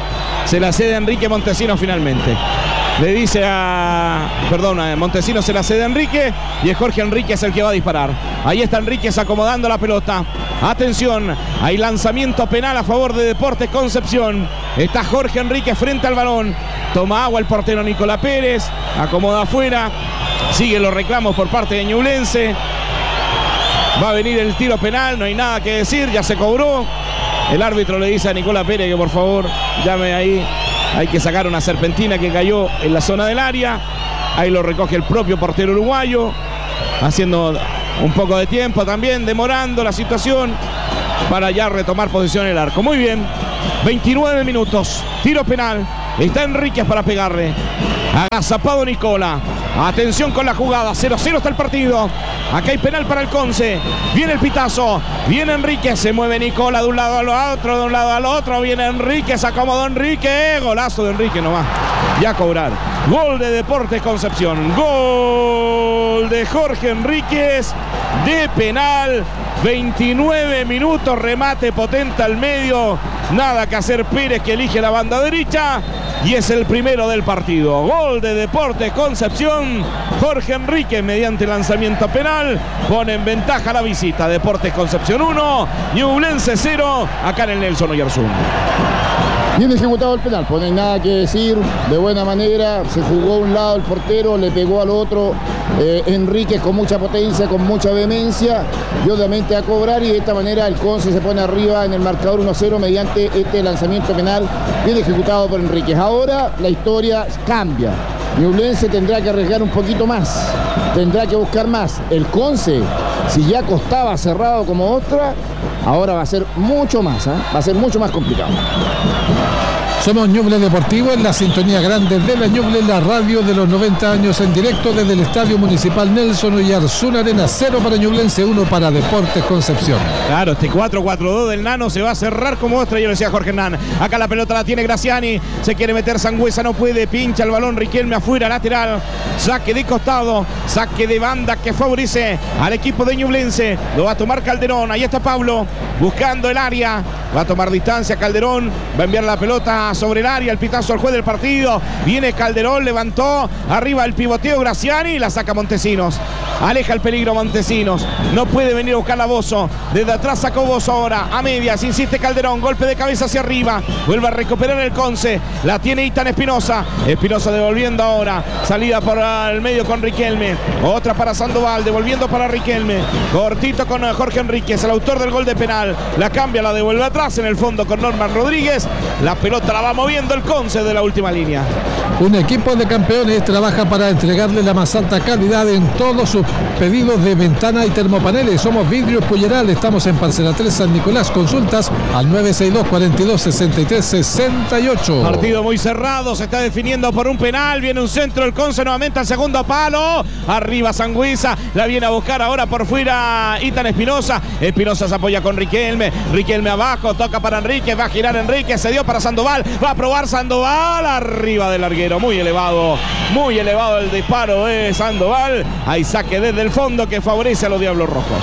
Se la cede Enrique Montesinos finalmente. Le dice a... Perdón, a Montesinos se la cede a Enrique y es Jorge Enríquez el que va a disparar. Ahí está Enríquez acomodando la pelota. Atención, hay lanzamiento penal a favor de Deportes Concepción. Está Jorge Enríquez frente al balón. Toma agua el portero Nicolás Pérez. Acomoda afuera. Siguen los reclamos por parte de Ñublense. Va a venir el tiro penal, no hay nada que decir, ya se cobró. El árbitro le dice a Nicolás Pérez que por favor llame ahí. Hay que sacar una serpentina que cayó en la zona del área. Ahí lo recoge el propio portero uruguayo, haciendo un poco de tiempo también, demorando la situación para ya retomar posición en el arco. Muy bien, veintinueve minutos, tiro penal. Está Enríquez para pegarle. Agazapado Nicola. Atención con la jugada, cero cero está el partido. Acá hay penal para el Conce. Viene el pitazo, viene Enríquez, se mueve Nicola de un lado al otro, de un lado al otro. Viene Enríquez, acomodó Enrique. Golazo de Enrique nomás. Ya a cobrar. Gol de Deportes Concepción. Gol de Jorge Enríquez de penal. veintinueve minutos, remate potente al medio. Nada que hacer Pérez, que elige la banda derecha. Y es el primero del partido. Gol de Deportes Concepción. Jorge Enríquez mediante lanzamiento penal pone en ventaja la visita. Deportes Concepción uno, Ñublense cero, acá en el Nelson Oyarzún. Bien ejecutado el penal, pues no hay nada que decir, de buena manera, se jugó a un lado el portero, le pegó al otro, eh, Enríquez con mucha potencia, con mucha vehemencia, y obviamente a cobrar, y de esta manera el Conce se pone arriba en el marcador uno cero mediante este lanzamiento penal, bien ejecutado por Enríquez. Ahora la historia cambia, Ñublense tendrá que arriesgar un poquito más, tendrá que buscar más. El Conce, si ya costaba cerrado como otra, ahora va a ser mucho más, ¿eh? va a ser mucho más complicado. Somos Ñuble Deportivo en la sintonía grande de la Ñuble, la radio de los noventa años en directo desde el Estadio Municipal Nelson Oyarzún Arena. Cero para Ñublense, uno para Deportes Concepción. Claro, este cuatro cuatro dos del Nano se va a cerrar como otra, yo le decía a Jorge Hernán. Acá la pelota la tiene Graciani, se quiere meter Sangüesa, no puede, pincha el balón Riquelme afuera, lateral, saque de costado, saque de banda que favorece al equipo de Ñublense. Lo va a tomar Calderón, ahí está Pablo, buscando el área, va a tomar distancia Calderón, va a enviar la pelota sobre el área, el pitazo al juez del partido, viene Calderón, levantó, arriba el pivoteo Graciani y la saca Montesinos, aleja el peligro Montesinos, no puede venir a buscar a Bozo, desde atrás sacó Bozo ahora, a medias, insiste Calderón, golpe de cabeza hacia arriba, vuelve a recuperar el Conce, la tiene Itan Espinosa, Espinosa devolviendo ahora, salida por el medio con Riquelme, otra para Sandoval, devolviendo para Riquelme, cortito con Jorge Enríquez, el autor del gol de penal, la cambia, la devuelve atrás en el fondo con Norman Rodríguez, la pelota la va moviendo el Conce de la última línea. Un equipo de campeones trabaja para entregarle la más alta calidad en todos sus pedidos de ventana y termopaneles. Somos Vidrios Puyeral, estamos en Parcela tres San Nicolás. Consultas al nueve seis dos, cuatro dos, seis tres seis ocho. Partido muy cerrado, se está definiendo por un penal, viene un centro el Conce nuevamente al segundo palo, arriba Sangüesa, la viene a buscar ahora por fuera Itan Espinosa, Espinosa se apoya con Riquelme, Riquelme abajo, toca para Enrique, va a girar Enrique, se dio para Sandoval, va a probar Sandoval, arriba del larguero, muy elevado, muy elevado el disparo de Sandoval, hay saque desde el fondo que favorece a los Diablos Rojos.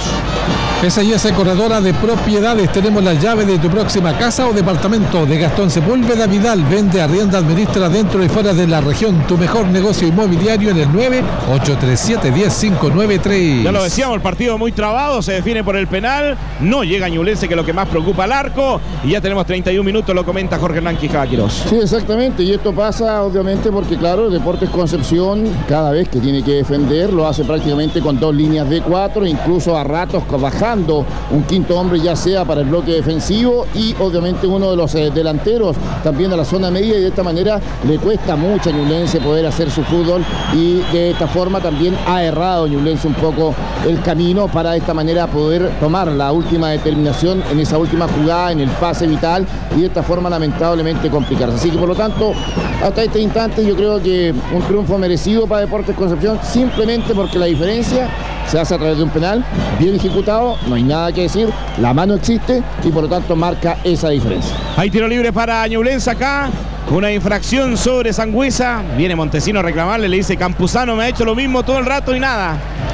S I S Corredora de Propiedades, tenemos la llave de tu próxima casa o departamento. De Gastón Sepúlveda Vidal, vende, arrienda, administra dentro y fuera de la región. Tu mejor negocio inmobiliario en el nueve ocho tres siete, uno cero cinco nueve tres. Ya lo decíamos, el partido muy trabado, se define por el penal, no llega Ñublense, que es lo que más preocupa al arco, y ya tenemos treinta y un minutos, lo comenta Jorge Hernán Quijada Quirós. Sí, exactamente, y esto pasa obviamente porque claro, Deportes Concepción cada vez que tiene que defender lo hace prácticamente con dos líneas de cuatro, incluso a ratos bajando un quinto hombre, ya sea para el bloque defensivo y obviamente uno de los eh, delanteros también a la zona media, y de esta manera le cuesta mucho a Ñublense poder hacer su fútbol, y de esta forma también ha errado Ñublense un poco el camino para de esta manera poder tomar la última determinación en esa última jugada, en el pase vital, y de esta forma lamentablemente complicarse. Así que por lo tanto, hasta este instante yo creo que un triunfo merecido para Deportes Concepción, simplemente porque la diferencia se hace a través de un penal bien ejecutado, no hay nada que decir, la mano existe y por lo tanto marca esa diferencia. Hay tiro libre para Ñublense acá, una infracción sobre Sangüesa, viene Montesinos a reclamarle, le dice Campuzano me ha hecho lo mismo todo el rato y nada.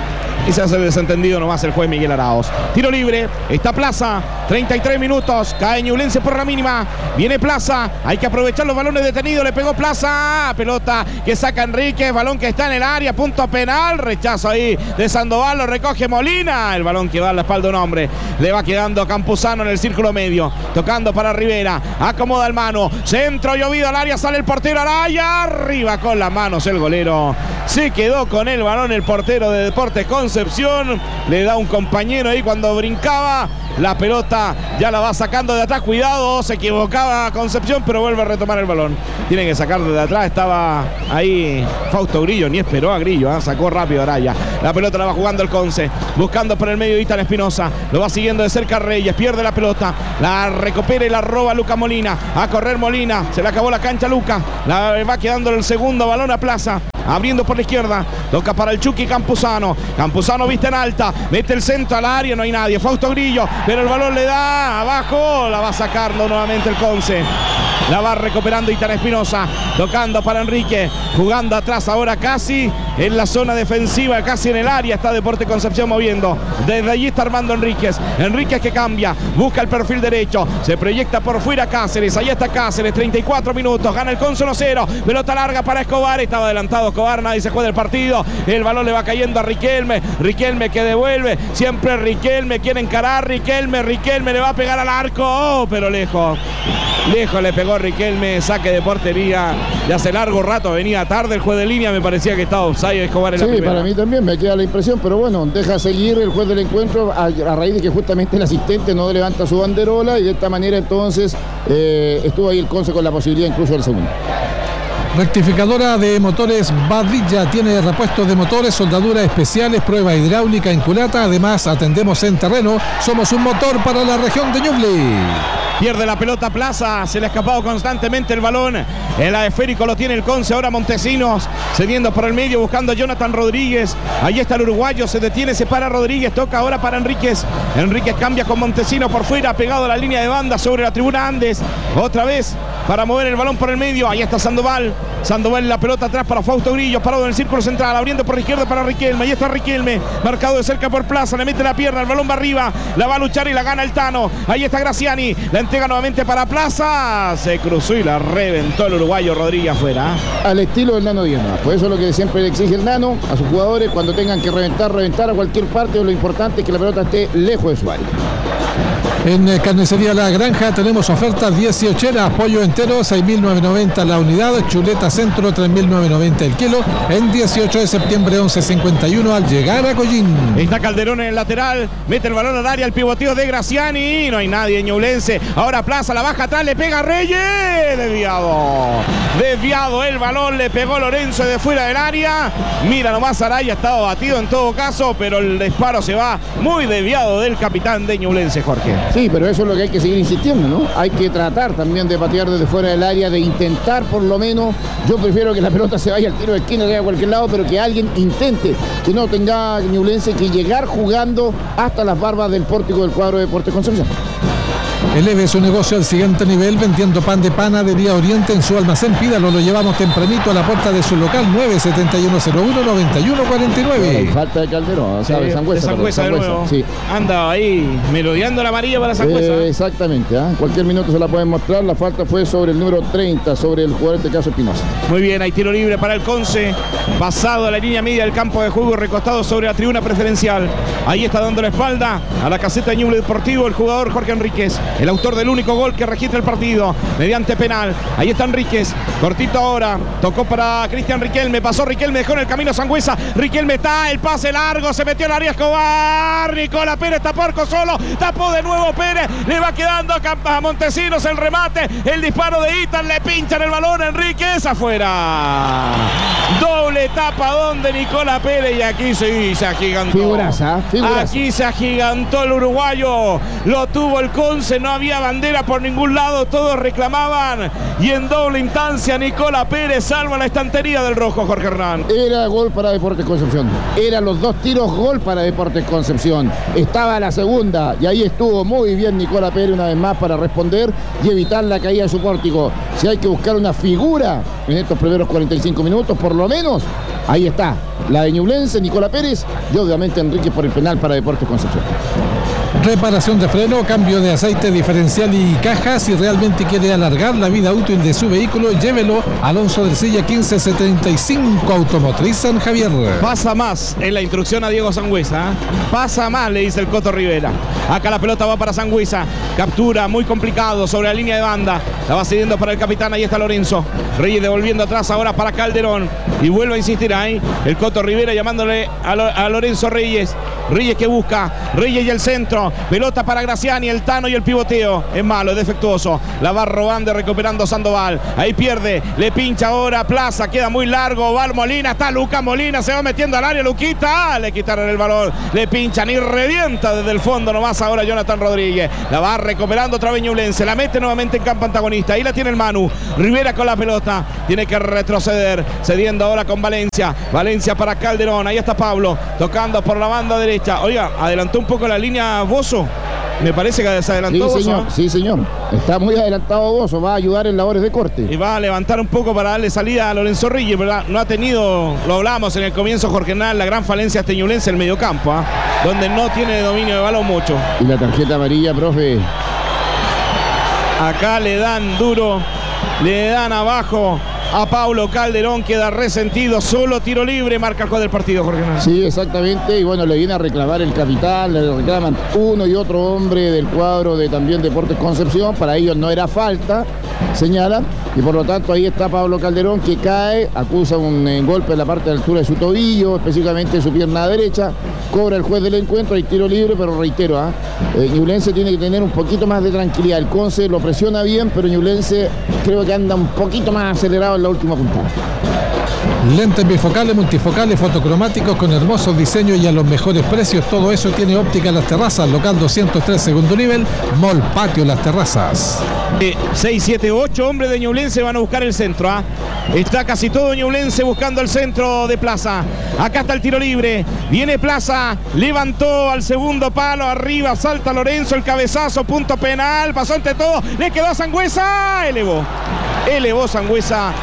Y se hace el desentendido nomás el juez Miguel Arauz. Tiro libre, está Plaza, treinta y tres minutos, cae Ñublense por la mínima, viene Plaza, hay que aprovechar los balones detenidos, le pegó Plaza, pelota que saca Enríquez, balón que está en el área, punto penal, rechazo ahí de Sandoval, lo recoge Molina, el balón que va a la espalda de un hombre, le va quedando Campuzano en el círculo medio, tocando para Rivera, acomoda el mano, centro llovido al área, sale el portero Araya, arriba con las manos el golero, se quedó con el balón el portero de Deportes Concepción, le da un compañero ahí cuando brincaba, la pelota ya la va sacando de atrás, cuidado, se equivocaba Concepción, pero vuelve a retomar el balón, tiene que sacar de atrás, estaba ahí Fausto Grillo, ni esperó a Grillo, ¿eh? Sacó rápido Araya, la pelota la va jugando el Conce, buscando por el medio Itán Espinosa, lo va siguiendo de cerca Reyes, pierde la pelota, la recupera y la roba Luca Molina, a correr Molina, se le acabó la cancha Luca, la va quedando el segundo balón a Plaza, abriendo por la izquierda, toca para el Chucky Campuzano, Campuzano viste en alta, mete el centro al área, no hay nadie, Fausto Grillo, pero el balón le da abajo, la va sacando nuevamente el Conce, la va recuperando Itán Espinosa, tocando para Enrique, jugando atrás ahora casi en la zona defensiva, casi en el área está Deportes Concepción moviendo, desde allí está Armando Enríquez, Enríquez que cambia, busca el perfil derecho, se proyecta por fuera Cáceres, ahí está Cáceres, treinta y cuatro minutos, gana el Conce uno cero, pelota larga para Escobar, estaba adelantado Escobar, nadie se juega el partido, el balón le va cayendo a Riquelme, Riquelme que devuelve, siempre Riquelme quiere encarar, Riquelme, Riquelme le va a pegar al arco, oh, pero lejos, lejos le pegó Riquelme, saque de portería, de hace largo rato, venía tarde el juez de línea, me parecía que estaba offside Escobar en sí, la primera. Sí, para mí también me queda la impresión, pero bueno, deja seguir el juez del encuentro a, a raíz de que justamente el asistente no levanta su banderola y de esta manera entonces eh, estuvo ahí el Conce con la posibilidad incluso del segundo. Rectificadora de motores Badilla tiene repuestos de motores, soldaduras especiales, prueba hidráulica en culata. Además, atendemos en terreno. Somos un motor para la región de Ñuble. Pierde la pelota Plaza, se le ha escapado constantemente el balón. El esférico lo tiene el Conce, ahora Montesinos cediendo por el medio, buscando a Jonathan Rodríguez. Ahí está el uruguayo, se detiene, se para Rodríguez, toca ahora para Enríquez. Enríquez cambia con Montesinos por fuera, pegado a la línea de banda sobre la tribuna Andes. Otra vez para mover el balón por el medio, ahí está Sandoval. Sandoval la pelota atrás para Fausto Grillo, parado en el círculo central, abriendo por la izquierda para Riquelme. Ahí está Riquelme, marcado de cerca por Plaza, le mete la pierna, el balón va arriba, la va a luchar y la gana el Tano. Ahí está Graciani, la entrega nuevamente para Plaza, se cruzó y la reventó el uruguayo Rodríguez afuera. Al estilo del Nano Díaz, pues eso es lo que siempre le exige el Nano a sus jugadores, cuando tengan que reventar, reventar a cualquier parte, lo importante es que la pelota esté lejos de su área. En eh, Carnicería La Granja tenemos ofertas dieciocheras, pollo entero seis mil novecientos noventa la unidad, chuleta centro tres mil novecientos noventa el kilo, en dieciocho de septiembre once cincuenta y uno al llegar a Collín. Está Calderón en el lateral, mete el balón al área, el pivoteo de Graciani, no hay nadie Ñublense, ahora Plaza, la baja atrás, le pega a Reyes, desviado, desviado el balón, le pegó Lorenzo de fuera del área, mira nomás Araya, estaba batido en todo caso, pero el disparo se va muy desviado del capitán de Ñublense, Jorge. Sí, pero eso es lo que hay que seguir insistiendo, ¿no? Hay que tratar también de patear desde fuera del área, de intentar por lo menos. Yo prefiero que la pelota se vaya al tiro de esquina, se vaya a cualquier lado, pero que alguien intente, que no tenga Ñublense que llegar jugando hasta las barbas del pórtico del cuadro de Deportes Concepción. Eleve su negocio al siguiente nivel vendiendo pan de Panadería Oriente en su almacén. Pídalo, lo llevamos tempranito a la puerta de su local nueve siete uno cero uno nueve uno cuatro nueve. Falta de Calderón, ¿sabes? Sí, Sangüesa, de Sangüesa de nuevo. Sí. Anda ahí merodeando la amarilla para Sangüesa. Eh, exactamente, ¿eh? Cualquier minuto se la pueden mostrar. La falta fue sobre el número treinta, sobre el jugador de este caso Espinosa. Muy bien, hay tiro libre para el Conce. Pasado a la línea media del campo de juego, recostado sobre la tribuna preferencial. Ahí está dando la espalda a la caseta de Ñuble Deportivo el jugador Jorge Enríquez, el autor del único gol que registra el partido mediante penal. Ahí está Enríquez, cortito ahora, tocó para Cristian Riquelme, pasó Riquelme, dejó en el camino a Sangüesa, Riquelme está, el pase largo, se metió en el área Escobar, Nicolás Pérez tapó arco solo, tapó de nuevo Pérez, le va quedando a Montesinos el remate, el disparo de Itan, le pinchan el balón, Enríquez afuera. Doble tapa donde Nicolás Pérez y aquí se, se agigantó. Figuraza, figuraza. Aquí se agigantó el uruguayo, lo tuvo el Conce, no había bandera por ningún lado, todos reclamaban y en doble instancia Nicolás Pérez salva la estantería del rojo, Jorge Hernán. Era gol para Deportes Concepción, eran los dos tiros gol para Deportes Concepción, estaba la segunda y ahí estuvo muy bien Nicolás Pérez una vez más para responder y evitar la caída de su pórtico. Si hay que buscar una figura en estos primeros cuarenta y cinco minutos, por lo menos Ahí está, la de Ñublense, Nicola Pérez, y obviamente Enrique por el penal para Deportes Concepción. Reparación de freno, cambio de aceite diferencial y caja. Si realmente quiere alargar la vida útil de su vehículo, llévelo a Alonso del Silla quince setenta y cinco, Automotriz San Javier. Pasa más en la instrucción a Diego Sangüesa, ¿eh? Pasa más, le dice el Coto Rivera. Acá la pelota va para Sangüesa, captura muy complicado sobre la línea de banda, la va cediendo para el capitán. Ahí está Lorenzo Reyes devolviendo atrás ahora para Calderón, y vuelve a insistir ahí el Coto Rivera llamándole a, Lo, a Lorenzo Reyes. Reyes que busca, Reyes y el centro, pelota para Graciani, el Tano y el pivoteo. Es malo, es defectuoso. La va robando y recuperando Sandoval. Ahí pierde, le pincha ahora Plaza, queda muy largo. Va Molina, está Lucas Molina, se va metiendo al área. Luquita, ah, le quitaron el balón, le pinchan y revienta desde el fondo nomás ahora Jonathan Rodríguez. La va recuperando otra vez Ñublense, la mete nuevamente en campo antagonista. Ahí la tiene el Manu. Rivera con la pelota, tiene que retroceder, cediendo ahora con Valencia. Valencia para Calderón, ahí está Pablo, tocando por la banda derecha. Oiga, adelantó un poco la línea Bozo. Me parece que se adelantó sí, Bozo. Señor, sí, señor. Está muy adelantado Bozo. Va a ayudar en labores de corte. Y va a levantar un poco para darle salida a Lorenzo Reyes, ¿verdad? No ha tenido, lo hablábamos en el comienzo, Jorge Hernán, la gran falencia este Ñublense en el mediocampo, ¿eh? Donde no tiene dominio de balón mucho. Y la tarjeta amarilla, profe. Acá le dan duro, le dan abajo a Paulo Calderón, queda resentido, solo tiro libre, marca el juez del partido, Jorge Hernán. Sí, exactamente, y bueno, le viene a reclamar el capitán, le reclaman uno y otro hombre del cuadro de también Deportes Concepción. Para ellos no era falta, señalan, y por lo tanto ahí está Pablo Calderón, que cae, acusa un eh, golpe en la parte de altura de su tobillo, específicamente de su pierna derecha. Cobra el juez del encuentro, hay tiro libre, pero reitero, ¿ah? eh, Ñublense tiene que tener un poquito más de tranquilidad. El Conce lo presiona bien, pero Ñublense creo que anda un poquito más acelerado en la última puntada. Lentes bifocales, multifocales, fotocromáticos con hermosos diseños y a los mejores precios. Todo eso tiene Óptica Las Terrazas, local doscientos tres, segundo nivel, Mall Patio Las Terrazas. Eh, seis, siete, ocho hombres de Ñublense van a buscar el centro, ¿ah? Está casi todo Ñublense buscando el centro de Plaza. Acá está el tiro libre, viene Plaza, levantó al segundo palo, arriba salta Lorenzo, el cabezazo, punto penal, pasó ante todo, le quedó a Sangüesa, elevó, elevó Sangüesa.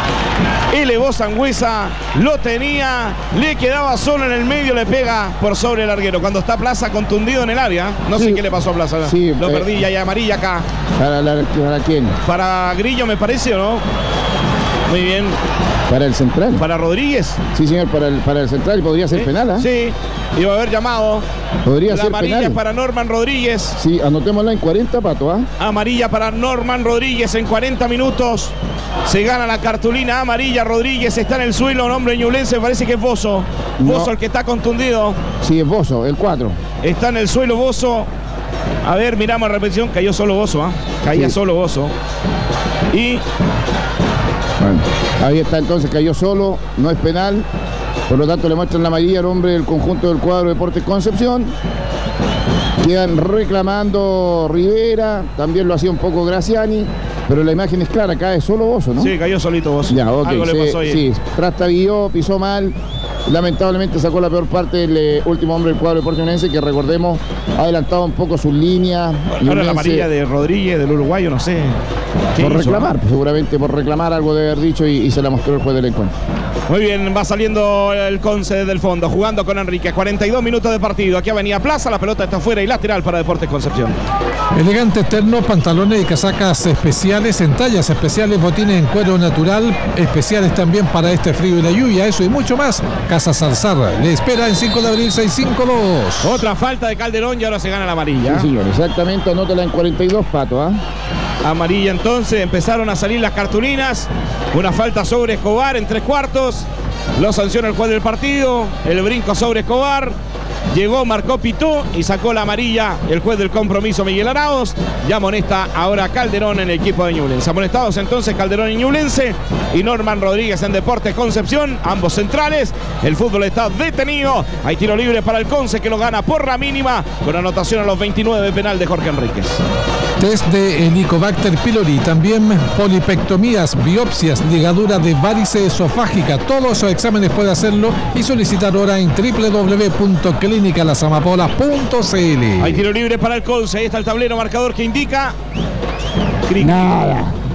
Elevó Sangüesa, lo tenía, le quedaba solo en el medio, le pega por sobre el larguero. Cuando está Plaza contundido en el área, no sí, sé qué le pasó a Plaza. Sí, lo eh, perdí, ya hay amarilla acá. ¿Para, la, ¿Para quién? Para Grillo, me parece, ¿o no? Muy bien. ¿Para el central? ¿Para Rodríguez? Sí, señor, para el, para el central podría ser ¿Sí? penal, ¿eh? Sí, iba a haber llamado. Podría la ser amarilla penal. Para Norman Rodríguez. Sí, anotémosla en cuarenta, Pato, ¿ah? ¿eh? Amarilla para Norman Rodríguez en cuarenta minutos. Se gana la cartulina amarilla. Rodríguez está en el suelo, un hombre ñublense, parece que es Bozo. Bozo no. El que está contundido. Sí, es Bozo, el cuatro. Está en el suelo Bozo. A ver, miramos la repetición. Cayó solo Bozo, ¿ah? ¿eh? Caía sí. solo Bozo. Y... Bueno, ahí está entonces, cayó solo, no es penal. Por lo tanto le muestran la amarilla al hombre del conjunto del cuadro Deportes Concepción. Quedan reclamando Rivera, también lo hacía un poco Graciani, pero la imagen es clara, cae solo Bozo, ¿no? Sí, cayó solito Bozo. Ya, ok, algo se, le pasó ahí. Sí, trastabilló, pisó mal. Lamentablemente sacó la peor parte el eh, último hombre del cuadro deportivo, que recordemos ha adelantado un poco sus líneas. Ahora la amarilla de Rodríguez, del uruguayo, no sé. Por reclamar, pues, seguramente por reclamar algo de haber dicho y, y se la mostró el juez del encuentro. Muy bien, va saliendo el Conce desde el fondo, jugando con Enrique. cuarenta y dos minutos de partido. Aquí Avenida Plaza, la pelota está afuera y lateral para Deportes Concepción. Elegantes ternos, pantalones y casacas especiales en tallas especiales, botines en cuero natural, especiales también para este frío y la lluvia. Eso y mucho más. Casa Salzar le espera en cinco de abril seiscientos cincuenta y dos. Otra falta de Calderón y ahora se gana la amarilla. Sí, señor, exactamente, anótala en cuarenta y dos, Pato, ¿ah? ¿eh? Amarilla entonces, empezaron a salir las cartulinas. Una falta sobre Escobar en tres cuartos. Lo sanciona el juez del partido. El brinco sobre Escobar. Llegó, marcó, pitó y sacó la amarilla el juez del compromiso, Miguel Arauz. Ya amonesta ahora Calderón en el equipo de Ñublense. Amonestados entonces Calderón y Ñublense y Norman Rodríguez en Deportes Concepción, ambos centrales. El fútbol está detenido. Hay tiro libre para el Conce, que lo gana por la mínima con anotación a los veintinueve, penal de Jorge Enríquez. Test de Helicobacter pylori, también polipectomías, biopsias, ligadura de varice esofágica. Todos esos exámenes puede hacerlo y solicitar ahora en doble u doble u doble u punto clínica las amapolas punto c l. Hay tiro libre para el Conce. Ahí está el tablero marcador que indica... Nada.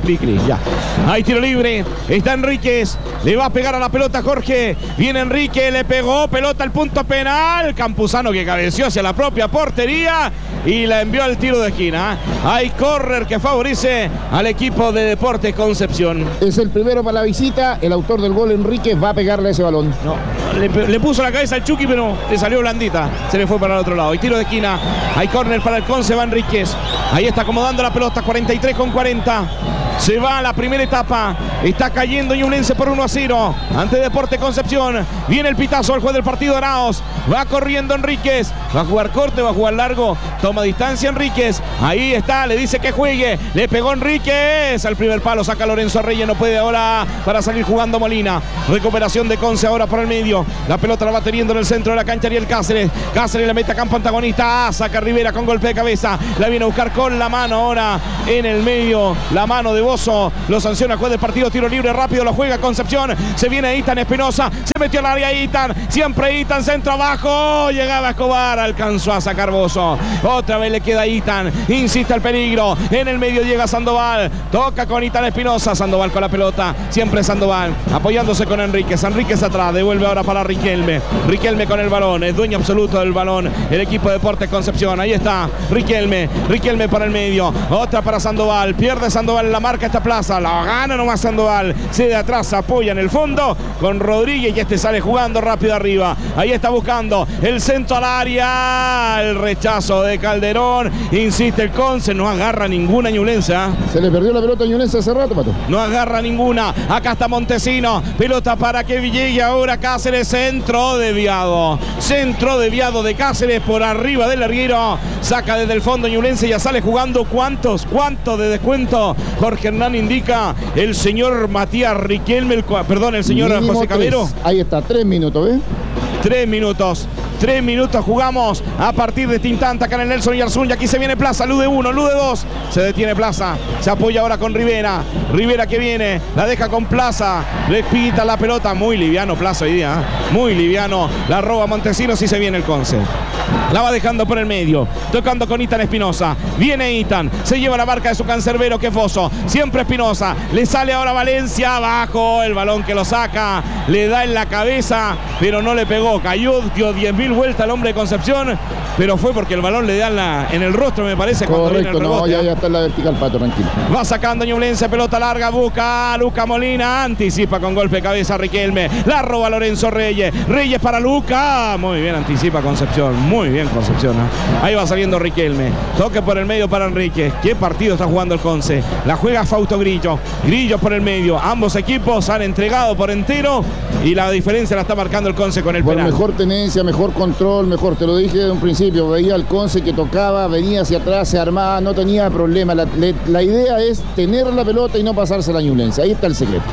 Picli, ya. Hay tiro libre. Está Enríquez. Le va a pegar a la pelota Jorge. Viene Enrique, le pegó. Pelota al punto penal. Campuzano que cabeció hacia la propia portería y la envió al tiro de esquina. Hay córner que favorece al equipo de Deportes Concepción. Es el primero para la visita. El autor del gol, Enríquez, va a pegarle a ese balón. No, le, le puso la cabeza al Chucky, pero le salió blandita. Se le fue para el otro lado. Y tiro de esquina. Hay córner para el Conce, va Enríquez. Ahí está acomodando la pelota. cuarenta y tres con cuarenta. Se va a la primera etapa. Está cayendo Ñublense por uno a cero ante Deportes Concepción. Viene el pitazo al juez del partido, Araos. Va corriendo Enríquez. Va a jugar corte, va a jugar largo. Toma distancia Enríquez. Ahí está, le dice que juegue. Le pegó Enríquez. Al primer palo saca Lorenzo Reyes. No puede ahora para salir jugando Molina. Recuperación de Conce ahora por el medio. La pelota la va teniendo en el centro de la cancha Ariel Cáceres. Cáceres la mete a campo antagonista. Ah, saca Rivera con golpe de cabeza. La viene a buscar con la mano ahora en el medio. La mano de Bozo. Lo sanciona el juez del partido. Tiro libre rápido. Lo juega Concepción. Se viene Itan Espinosa. Se metió al área Itan. Siempre Itan. Centro abajo. Llegaba Escobar. Alcanzó a sacar Bozo. Otra vez le queda Itan. Insiste el peligro. En el medio llega Sandoval. Toca con Itan Espinosa. Sandoval con la pelota. Siempre Sandoval. Apoyándose con Enríquez. Enríquez atrás. Devuelve ahora para Riquelme. Riquelme con el balón. Es dueño absoluto del balón. El equipo de Deportes Concepción. Ahí está. Riquelme. Riquelme para el medio. Otra para Sandoval. Pierde Sandoval en la marca esta plaza. La gana nomás Sandoval. Se de atrás. Apoya en el fondo con Rodríguez. Y este sale jugando rápido arriba. Ahí está buscando el centro al área. El rechazo de Calderón. Insiste el Conce. No agarra ninguna Ñublense. ¿eh? Se le perdió la pelota a Ñublense hace rato, Pato. No agarra ninguna. Acá está Montesino. Pelota para que llegue ahora Cáceres. Centro desviado. Centro desviado de Cáceres por arriba del larguero. Saca desde el fondo Ñublense. Ya sale jugando. ¿Cuántos? ¿Cuántos de descuento? Jorge Hernán indica el señor Matías Riquelme. El, perdón, el señor Mínimo José Cabero. tres. Ahí está, tres minutos, ¿ves? Tres minutos. Tres minutos jugamos a partir de este instante acá en el Nelson Yarzún. Y aquí se viene Plaza, Lude uno, Lude dos. Se detiene Plaza. Se apoya ahora con Rivera. Rivera que viene. La deja con Plaza. Le pita la pelota. Muy liviano Plaza hoy día. ¿eh? Muy liviano. La roba Montesinos y se viene el Conce. La va dejando por el medio. Tocando con Itan Espinosa. Viene Itan. Se lleva la marca de su cancerbero que es Foso. Siempre Espinosa. Le sale ahora Valencia. Abajo. El balón que lo saca. Le da en la cabeza. Pero no le pegó. Cayó. Dio diez mil vueltas al hombre de Concepción. Pero fue porque el balón le da en, la, en el rostro, me parece. Correcto, no, ya, ya está en la vertical, Pato, tranquilo. Va sacando Ñublense, pelota larga, busca a Luca Molina, anticipa con golpe de cabeza Riquelme, la roba Lorenzo Reyes, Reyes para Luca, muy bien, anticipa Concepción, muy bien Concepción, ¿eh? Ahí va saliendo Riquelme, toque por el medio para Enrique, qué partido está jugando el Conce, la juega Fausto Grillo, Grillo por el medio, ambos equipos han entregado por entero y la diferencia la está marcando el Conce con el bueno, penal. Mejor tenencia, mejor control, mejor, te lo dije desde un principio. Veía al Conce que tocaba, venía hacia atrás, se armaba, no tenía problema. La, le, la idea es tener la pelota y no pasarse la Ñublense. Ahí está el secreto.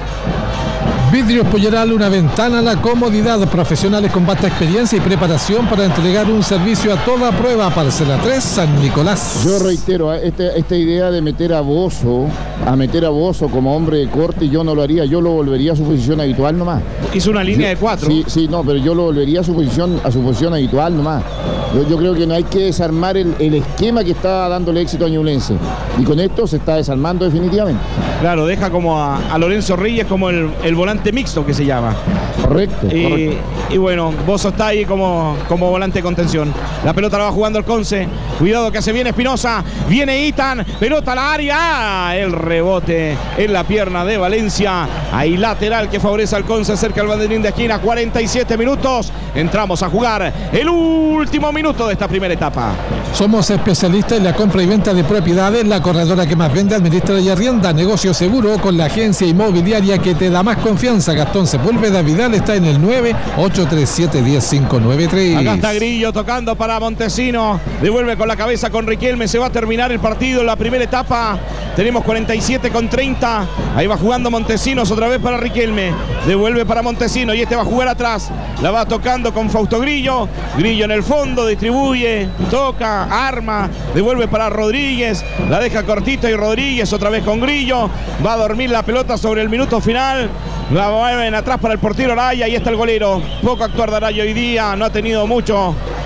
Vidrios Polleral, una ventana a la comodidad. Profesionales con vasta experiencia y preparación para entregar un servicio a toda prueba. Parcela tres, San Nicolás. Yo reitero, este, esta idea de meter a Bozo, a meter a Bozo como hombre de corte, yo no lo haría. Yo lo volvería a su posición habitual nomás. Hizo una línea yo, de cuatro. Sí, sí, no, pero yo lo volvería a su posición, a su posición habitual nomás. Yo, yo creo que no hay que desarmar el, el esquema que está dándole éxito a Ñublense. Y con esto se está desarmando definitivamente. Claro, deja como a, a Lorenzo Reyes como el, el volante mixto que se llama. Correcto, y, correcto. Y bueno, Bozo está ahí como, como volante de contención. La pelota la va jugando el Conce. Cuidado que se viene Espinosa. Viene Itan. Pelota al área. El rebote en la pierna de Valencia. Ahí lateral que favorece al Conce cerca del banderín de esquina. cuarenta y siete minutos. Entramos a jugar el último minuto de esta primera etapa. Somos especialistas en la compra y venta de propiedades. La corredora que más vende, administra y arrienda. Negocio seguro con la agencia inmobiliaria que te da más confianza. Gastón Sepúlveda Vidal está en el nueve ocho tres siete, uno cero cinco nueve tres. Acá está Grillo tocando para Montesino. Devuelve con la cabeza con Riquelme. Se va a terminar el partido en la primera etapa. Tenemos cuarenta y siete con treinta. Ahí va jugando Montesinos otra vez para Riquelme. Devuelve para Montesino y este va a jugar atrás. La va tocando con Fausto Grillo. Grillo en el fondo, distribuye, toca, arma. Devuelve para Rodríguez. La deja cortita y Rodríguez otra vez con Grillo. Va a dormir la pelota sobre el minuto final. La mueven atrás para el portero Araya. Ahí está el golero. Poco actuar de Araya hoy día. No ha tenido mucho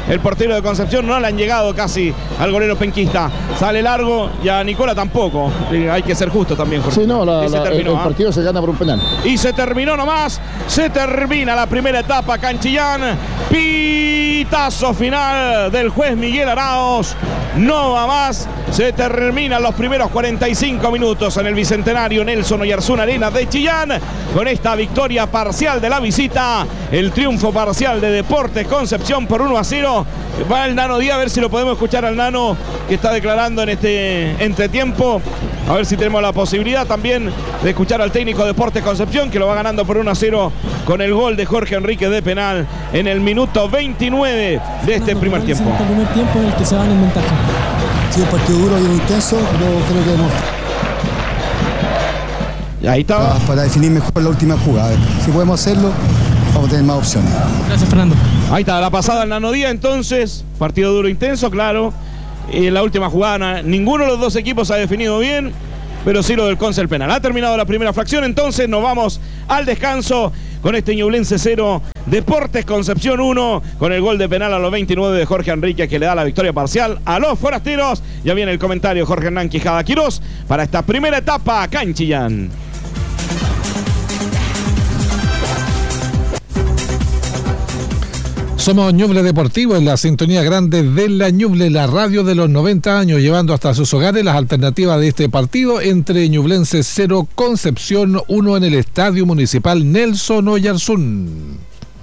el portero de Concepción. No le han llegado casi al golero penquista. Sale largo y a Nicola tampoco. Hay que ser justo también, Jorge. Sí, no, la, la, terminó, el, el partido ¿eh? se gana por un penal. Y se terminó nomás. Se termina la primera etapa acá en Chillán. Pitazo final del juez Miguel Arauz. No va más. Se terminan los primeros cuarenta y cinco minutos en el Bicentenario Nelson Oyarzún Arena de Chillán. Con esta victoria parcial de la visita. El triunfo parcial de Deportes Concepción por uno a cero. Va el Nano Díaz, a ver si lo podemos escuchar al Nano, que está declarando en este entretiempo. A ver si tenemos la posibilidad también de escuchar al técnico de Deportes Concepción, que lo va ganando por uno a cero con el gol de Jorge Enrique de penal en el minuto veintinueve de este primer tiempo. El primer tiempo en el que se van en ventaja. Sí, un partido duro y intenso, pero creo que no. Ahí está. Para, para definir mejor la última jugada. Si podemos hacerlo, vamos a tener más opciones. Gracias, Fernando. Ahí está, la pasada al Nano Díaz entonces. Partido duro, intenso, claro. En la última jugada, ninguno de los dos equipos ha definido bien, pero sí lo del Conce el penal. Ha terminado la primera fracción, entonces nos vamos al descanso con este Ñublense cero, Deportes Concepción uno, con el gol de penal a los veintinueve de Jorge Enrique, que le da la victoria parcial a los forasteros. Ya viene el comentario Jorge Hernán Quijada Quirós para esta primera etapa acá en Chillán. Somos Ñuble Deportivo en la sintonía grande de la Ñuble, la radio de los noventa años, llevando hasta sus hogares las alternativas de este partido entre Ñublense cero, Concepción uno en el Estadio Municipal Nelson Oyarzún.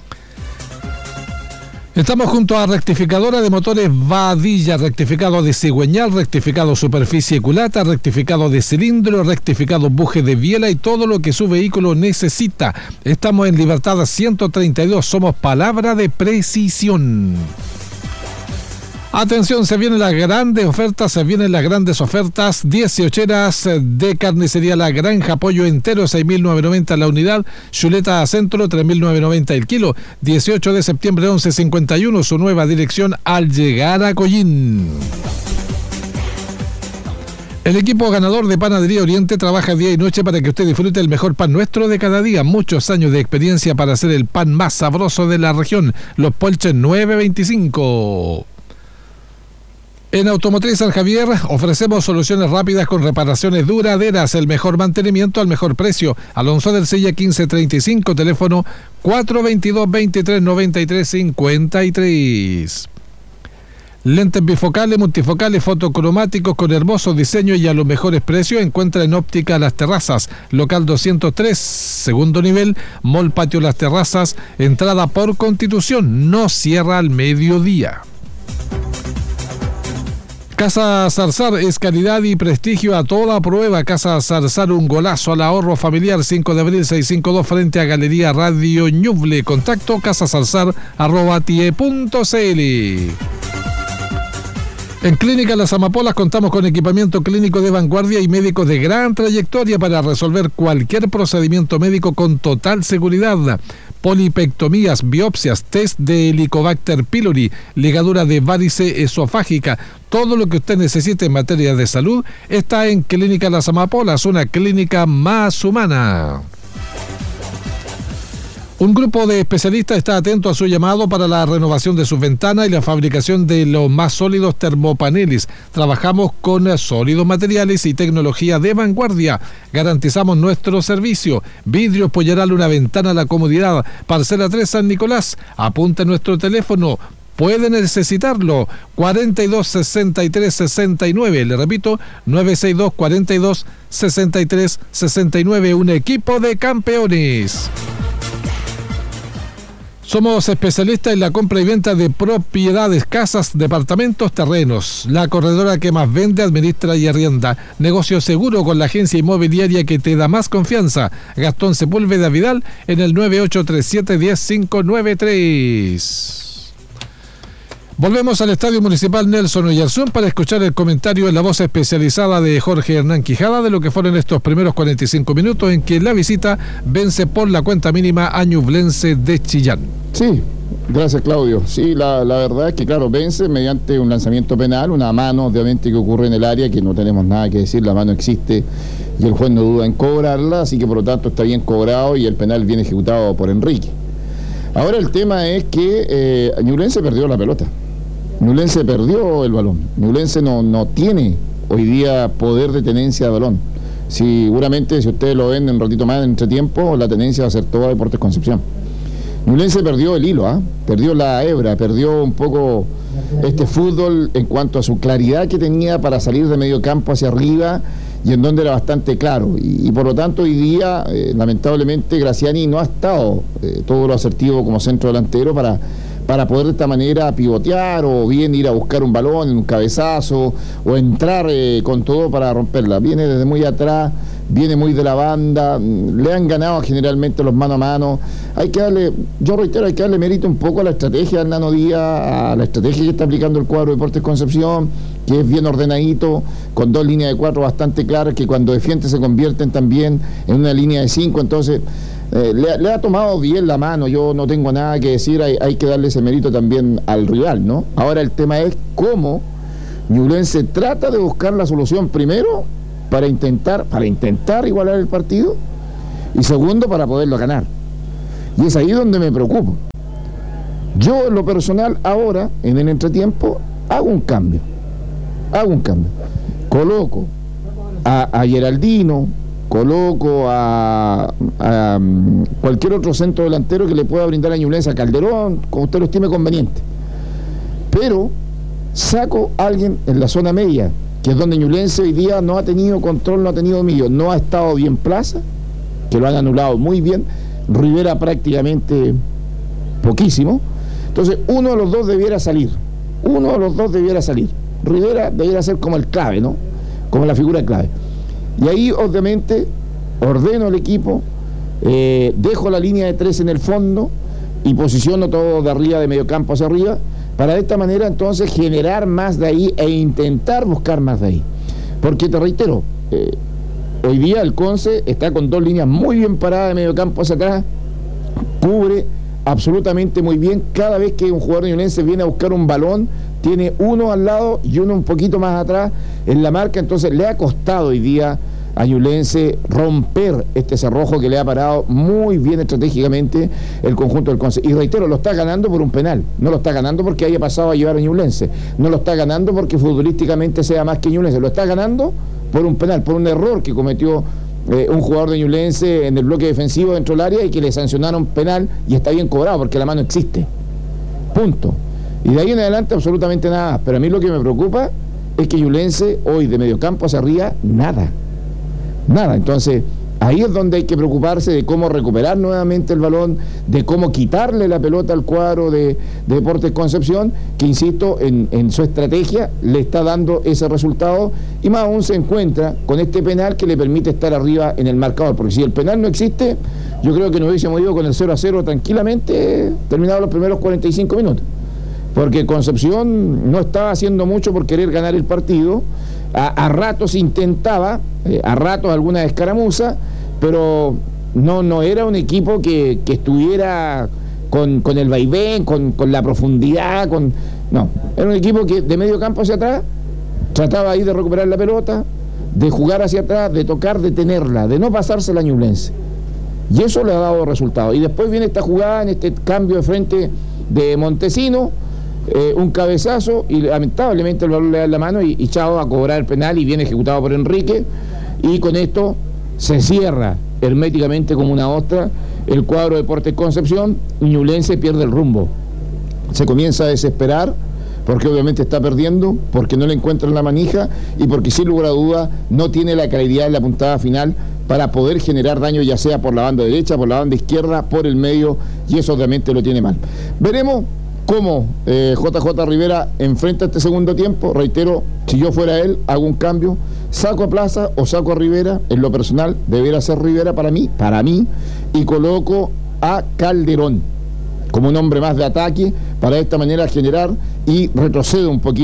Estamos junto a Rectificadora de Motores Vadilla, rectificado de cigüeñal, rectificado superficie culata, rectificado de cilindro, rectificado buje de biela y todo lo que su vehículo necesita. Estamos en Libertad ciento treinta y dos, somos palabra de precisión. Atención, se vienen las grandes ofertas, se vienen las grandes ofertas. dieciocheras de carnicería La Granja, pollo entero, seis mil novecientos noventa la unidad. Chuleta centro, tres mil novecientos noventa el kilo. dieciocho de septiembre, once cincuenta y uno, su nueva dirección al llegar a Collín. El equipo ganador de Panadería Oriente trabaja día y noche para que usted disfrute el mejor pan nuestro de cada día. Muchos años de experiencia para hacer el pan más sabroso de la región. Los Polches nueve veinticinco. En Automotriz San Javier ofrecemos soluciones rápidas con reparaciones duraderas, el mejor mantenimiento al mejor precio. Alonso del Silla quince treinta y cinco, teléfono cuatro veintidós, veintitrés noventa y tres cincuenta y tres. Lentes bifocales, multifocales, fotocromáticos con hermoso diseño y a los mejores precios. Encuentra en Óptica Las Terrazas, local doscientos tres, segundo nivel, Mall Patio Las Terrazas, entrada por Constitución, no cierra al mediodía. Casa Zarzar es calidad y prestigio a toda prueba. Casa Zarzar, un golazo al ahorro familiar. cinco de abril seiscientos cincuenta y dos frente a Galería Radio Ñuble. Contacto casazarzar arroba tie punto cl. En Clínica Las Amapolas contamos con equipamiento clínico de vanguardia y médicos de gran trayectoria para resolver cualquier procedimiento médico con total seguridad. Polipectomías, biopsias, test de Helicobacter pylori, ligadura de varice esofágica. Todo lo que usted necesite en materia de salud está en Clínica Las Amapolas, una clínica más humana. Un grupo de especialistas está atento a su llamado para la renovación de sus ventanas y la fabricación de los más sólidos termopaneles. Trabajamos con sólidos materiales y tecnología de vanguardia. Garantizamos nuestro servicio. Vidrios Polleral, una ventana a la comodidad. Parcela tres San Nicolás. Apunta nuestro teléfono. Puede necesitarlo. cuarenta y dos, sesenta y tres, sesenta y nueve. Le repito, nueve seis dos, cuarenta y dos, sesenta y tres, sesenta y nueve. Un equipo de campeones. Somos especialistas en la compra y venta de propiedades, casas, departamentos, terrenos. La corredora que más vende, administra y arrienda. Negocio seguro con la agencia inmobiliaria que te da más confianza. Gastón Sepúlveda Vidal en el nueve ocho tres siete, uno cero cinco nueve tres. Volvemos al Estadio Municipal Nelson Oyarzún para escuchar el comentario en la voz especializada de Jorge Hernán Quijada de lo que fueron estos primeros cuarenta y cinco minutos en que la visita vence por la cuenta mínima a Ñublense de Chillán. Sí, gracias Claudio. Sí, la, la verdad es que claro, vence mediante un lanzamiento penal, una mano obviamente que ocurre en el área, que no tenemos nada que decir, la mano existe y el juez no duda en cobrarla, así que por lo tanto está bien cobrado y el penal bien ejecutado por Enrique. Ahora el tema es que eh, Ñublense perdió la pelota. Ñublense perdió el balón. Ñublense no, no tiene hoy día poder de tenencia de balón. Si, seguramente, si ustedes lo ven en un ratito más en entretiempo, la tenencia va a ser toda Deportes Concepción. Ñublense perdió el hilo, ¿eh? perdió la hebra, perdió un poco este fútbol en cuanto a su claridad que tenía para salir de medio campo hacia arriba y en donde era bastante claro. Y, y por lo tanto hoy día, eh, lamentablemente, Graciani no ha estado eh, todo lo asertivo como centro delantero para... para poder de esta manera pivotear o bien ir a buscar un balón en un cabezazo o entrar eh, con todo para romperla. Viene desde muy atrás, viene muy de la banda, le han ganado generalmente los mano a mano. Hay que darle, yo reitero, hay que darle mérito un poco a la estrategia del Nano Díaz, a la estrategia que está aplicando el cuadro de Deportes Concepción, que es bien ordenadito, con dos líneas de cuatro bastante claras, que cuando defiende se convierten también en una línea de cinco, entonces... Eh, le, le ha tomado bien la mano, yo no tengo nada que decir, hay, hay que darle ese mérito también al rival, ¿no? Ahora el tema es cómo Ñublense trata de buscar la solución primero para intentar, para intentar igualar el partido y segundo para poderlo ganar. Y es ahí donde me preocupo. Yo en lo personal ahora, en el entretiempo, hago un cambio, hago un cambio. Coloco a, a Geraldino, coloco a, a um, cualquier otro centro delantero que le pueda brindar a Ñublense, a Calderón, como usted lo estime conveniente. Pero saco a alguien en la zona media, que es donde Ñublense hoy día no ha tenido control, no ha tenido dominio, no ha estado bien Plaza, que lo han anulado muy bien, Rivera prácticamente poquísimo. Entonces uno de los dos debiera salir, uno de los dos debiera salir. Rivera debiera ser como el clave, ¿no? Como la figura clave. Y ahí, obviamente, ordeno el equipo, eh, dejo la línea de tres en el fondo y posiciono todo de arriba, de medio campo hacia arriba, para de esta manera entonces generar más de ahí e intentar buscar más de ahí. Porque te reitero, eh, hoy día el Conce está con dos líneas muy bien paradas de medio campo hacia atrás, cubre absolutamente muy bien. Cada vez que un jugador ñublense viene a buscar un balón, tiene uno al lado y uno un poquito más atrás en la marca, entonces le ha costado hoy día a Ñublense romper este cerrojo que le ha parado muy bien estratégicamente el conjunto del Conce. Y reitero, lo está ganando por un penal, no lo está ganando porque haya pasado a llevar a Ñublense, no lo está ganando porque futbolísticamente sea más que Ñublense, lo está ganando por un penal, por un error que cometió eh, un jugador de Ñublense en el bloque defensivo dentro del área y que le sancionaron penal y está bien cobrado porque la mano existe. Punto. Y de ahí en adelante absolutamente nada. Pero a mí lo que me preocupa es que Ñublense hoy de medio campo hacia arriba, nada. Nada. Entonces, ahí es donde hay que preocuparse de cómo recuperar nuevamente el balón, de cómo quitarle la pelota al cuadro de, de Deportes Concepción, que insisto, en, en su estrategia le está dando ese resultado, y más aún se encuentra con este penal que le permite estar arriba en el marcador, porque si el penal no existe, yo creo que nos hubiésemos ido con el cero a cero tranquilamente, terminados los primeros cuarenta y cinco minutos. Porque Concepción no estaba haciendo mucho por querer ganar el partido, a, a ratos intentaba, eh, a ratos alguna escaramuza, pero no, no era un equipo que, que estuviera con, con el vaivén, con, con la profundidad, con no, era un equipo que de medio campo hacia atrás trataba ahí de recuperar la pelota, de jugar hacia atrás, de tocar, de tenerla, de no pasarse la Ñublense. Y eso le ha dado resultado. Y después viene esta jugada en este cambio de frente de Montesino, Eh, un cabezazo y lamentablemente el balón le da en la mano y, y chao a cobrar el penal y viene ejecutado por Enrique, y con esto se cierra herméticamente como una ostra el cuadro de Deportes Concepción. Ñublense pierde el rumbo, se comienza a desesperar porque obviamente está perdiendo, porque no le encuentran la manija y porque sin lugar a duda no tiene la claridad en la puntada final para poder generar daño, ya sea por la banda derecha, por la banda izquierda, por el medio, y eso obviamente lo tiene mal. Veremos cómo eh, J J Rivera enfrenta este segundo tiempo. Reitero, si yo fuera él, hago un cambio, saco a Plaza o saco a Rivera. En lo personal, debería ser Rivera para mí, para mí, y coloco a Calderón como un hombre más de ataque, para de esta manera generar, y retrocedo un poquito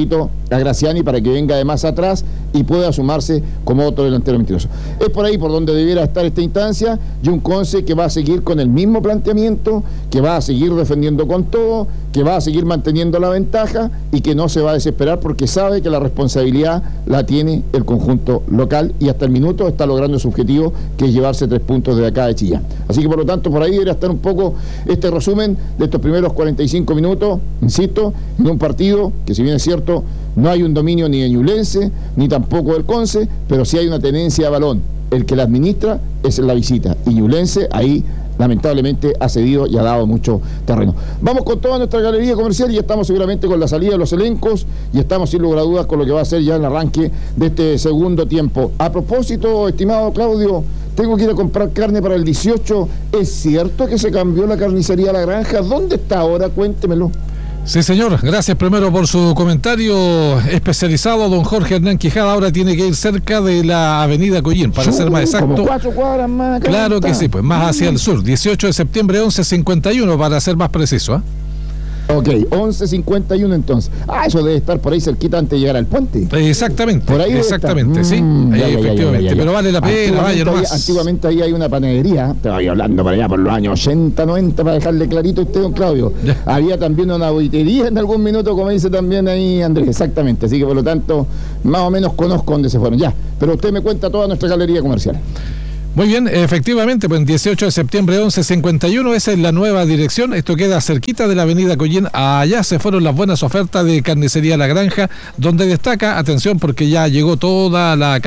a Graciani para que venga de más atrás y pueda sumarse como otro delantero mentiroso. Es por ahí por donde debiera estar esta instancia, y un Conce que va a seguir con el mismo planteamiento, que va a seguir defendiendo con todo, que va a seguir manteniendo la ventaja y que no se va a desesperar porque sabe que la responsabilidad la tiene el conjunto local y hasta el minuto está logrando su objetivo, que es llevarse tres puntos de acá de Chillán. Así que por lo tanto por ahí debería estar un poco este resumen de estos primeros cuarenta y cinco minutos, insisto, en un partido que, si bien es cierto, no hay un dominio ni de Ñublense ni tampoco del Conce, pero sí hay una tenencia de balón. El que la administra es la visita y Ñublense ahí lamentablemente ha cedido y ha dado mucho terreno. Vamos con toda nuestra galería comercial y estamos seguramente con la salida de los elencos y estamos sin lugar a dudas con lo que va a ser ya el arranque de este segundo tiempo. A propósito, estimado Claudio, tengo que ir a comprar carne para el dieciocho. ¿Es cierto que se cambió la carnicería La Granja? ¿Dónde está ahora? Cuéntemelo. Sí, señor. Gracias primero por su comentario especializado. Don Jorge Hernán Quijada ahora tiene que ir cerca de la avenida Collín, para ser más exacto. Como cuatro cuadras más. Claro que sí, pues más hacia el sur. dieciocho de septiembre, once cincuenta y uno, para ser más preciso, ¿eh? Ok, once cincuenta y uno entonces. Ah, eso debe estar por ahí cerquita antes de llegar al puente. Exactamente, por ahí exactamente, sí, mm, ahí, ya, ya, efectivamente, ya, ya, ya. Pero vale la pena, vaya nomás. Antiguamente ahí hay una panadería, te voy hablando para allá por los años ochenta, noventa, para dejarle clarito a usted, don Claudio. Ya. Había también una boitería en algún minuto, como dice también ahí Andrés, exactamente. Así que por lo tanto, más o menos conozco dónde se fueron. Ya, pero usted me cuenta toda nuestra galería comercial. Muy bien, efectivamente, pues dieciocho de septiembre, once cincuenta y uno, esa es la nueva dirección. Esto queda cerquita de la avenida Collín. Allá se fueron las buenas ofertas de Carnicería La Granja, donde destaca, atención, porque ya llegó toda la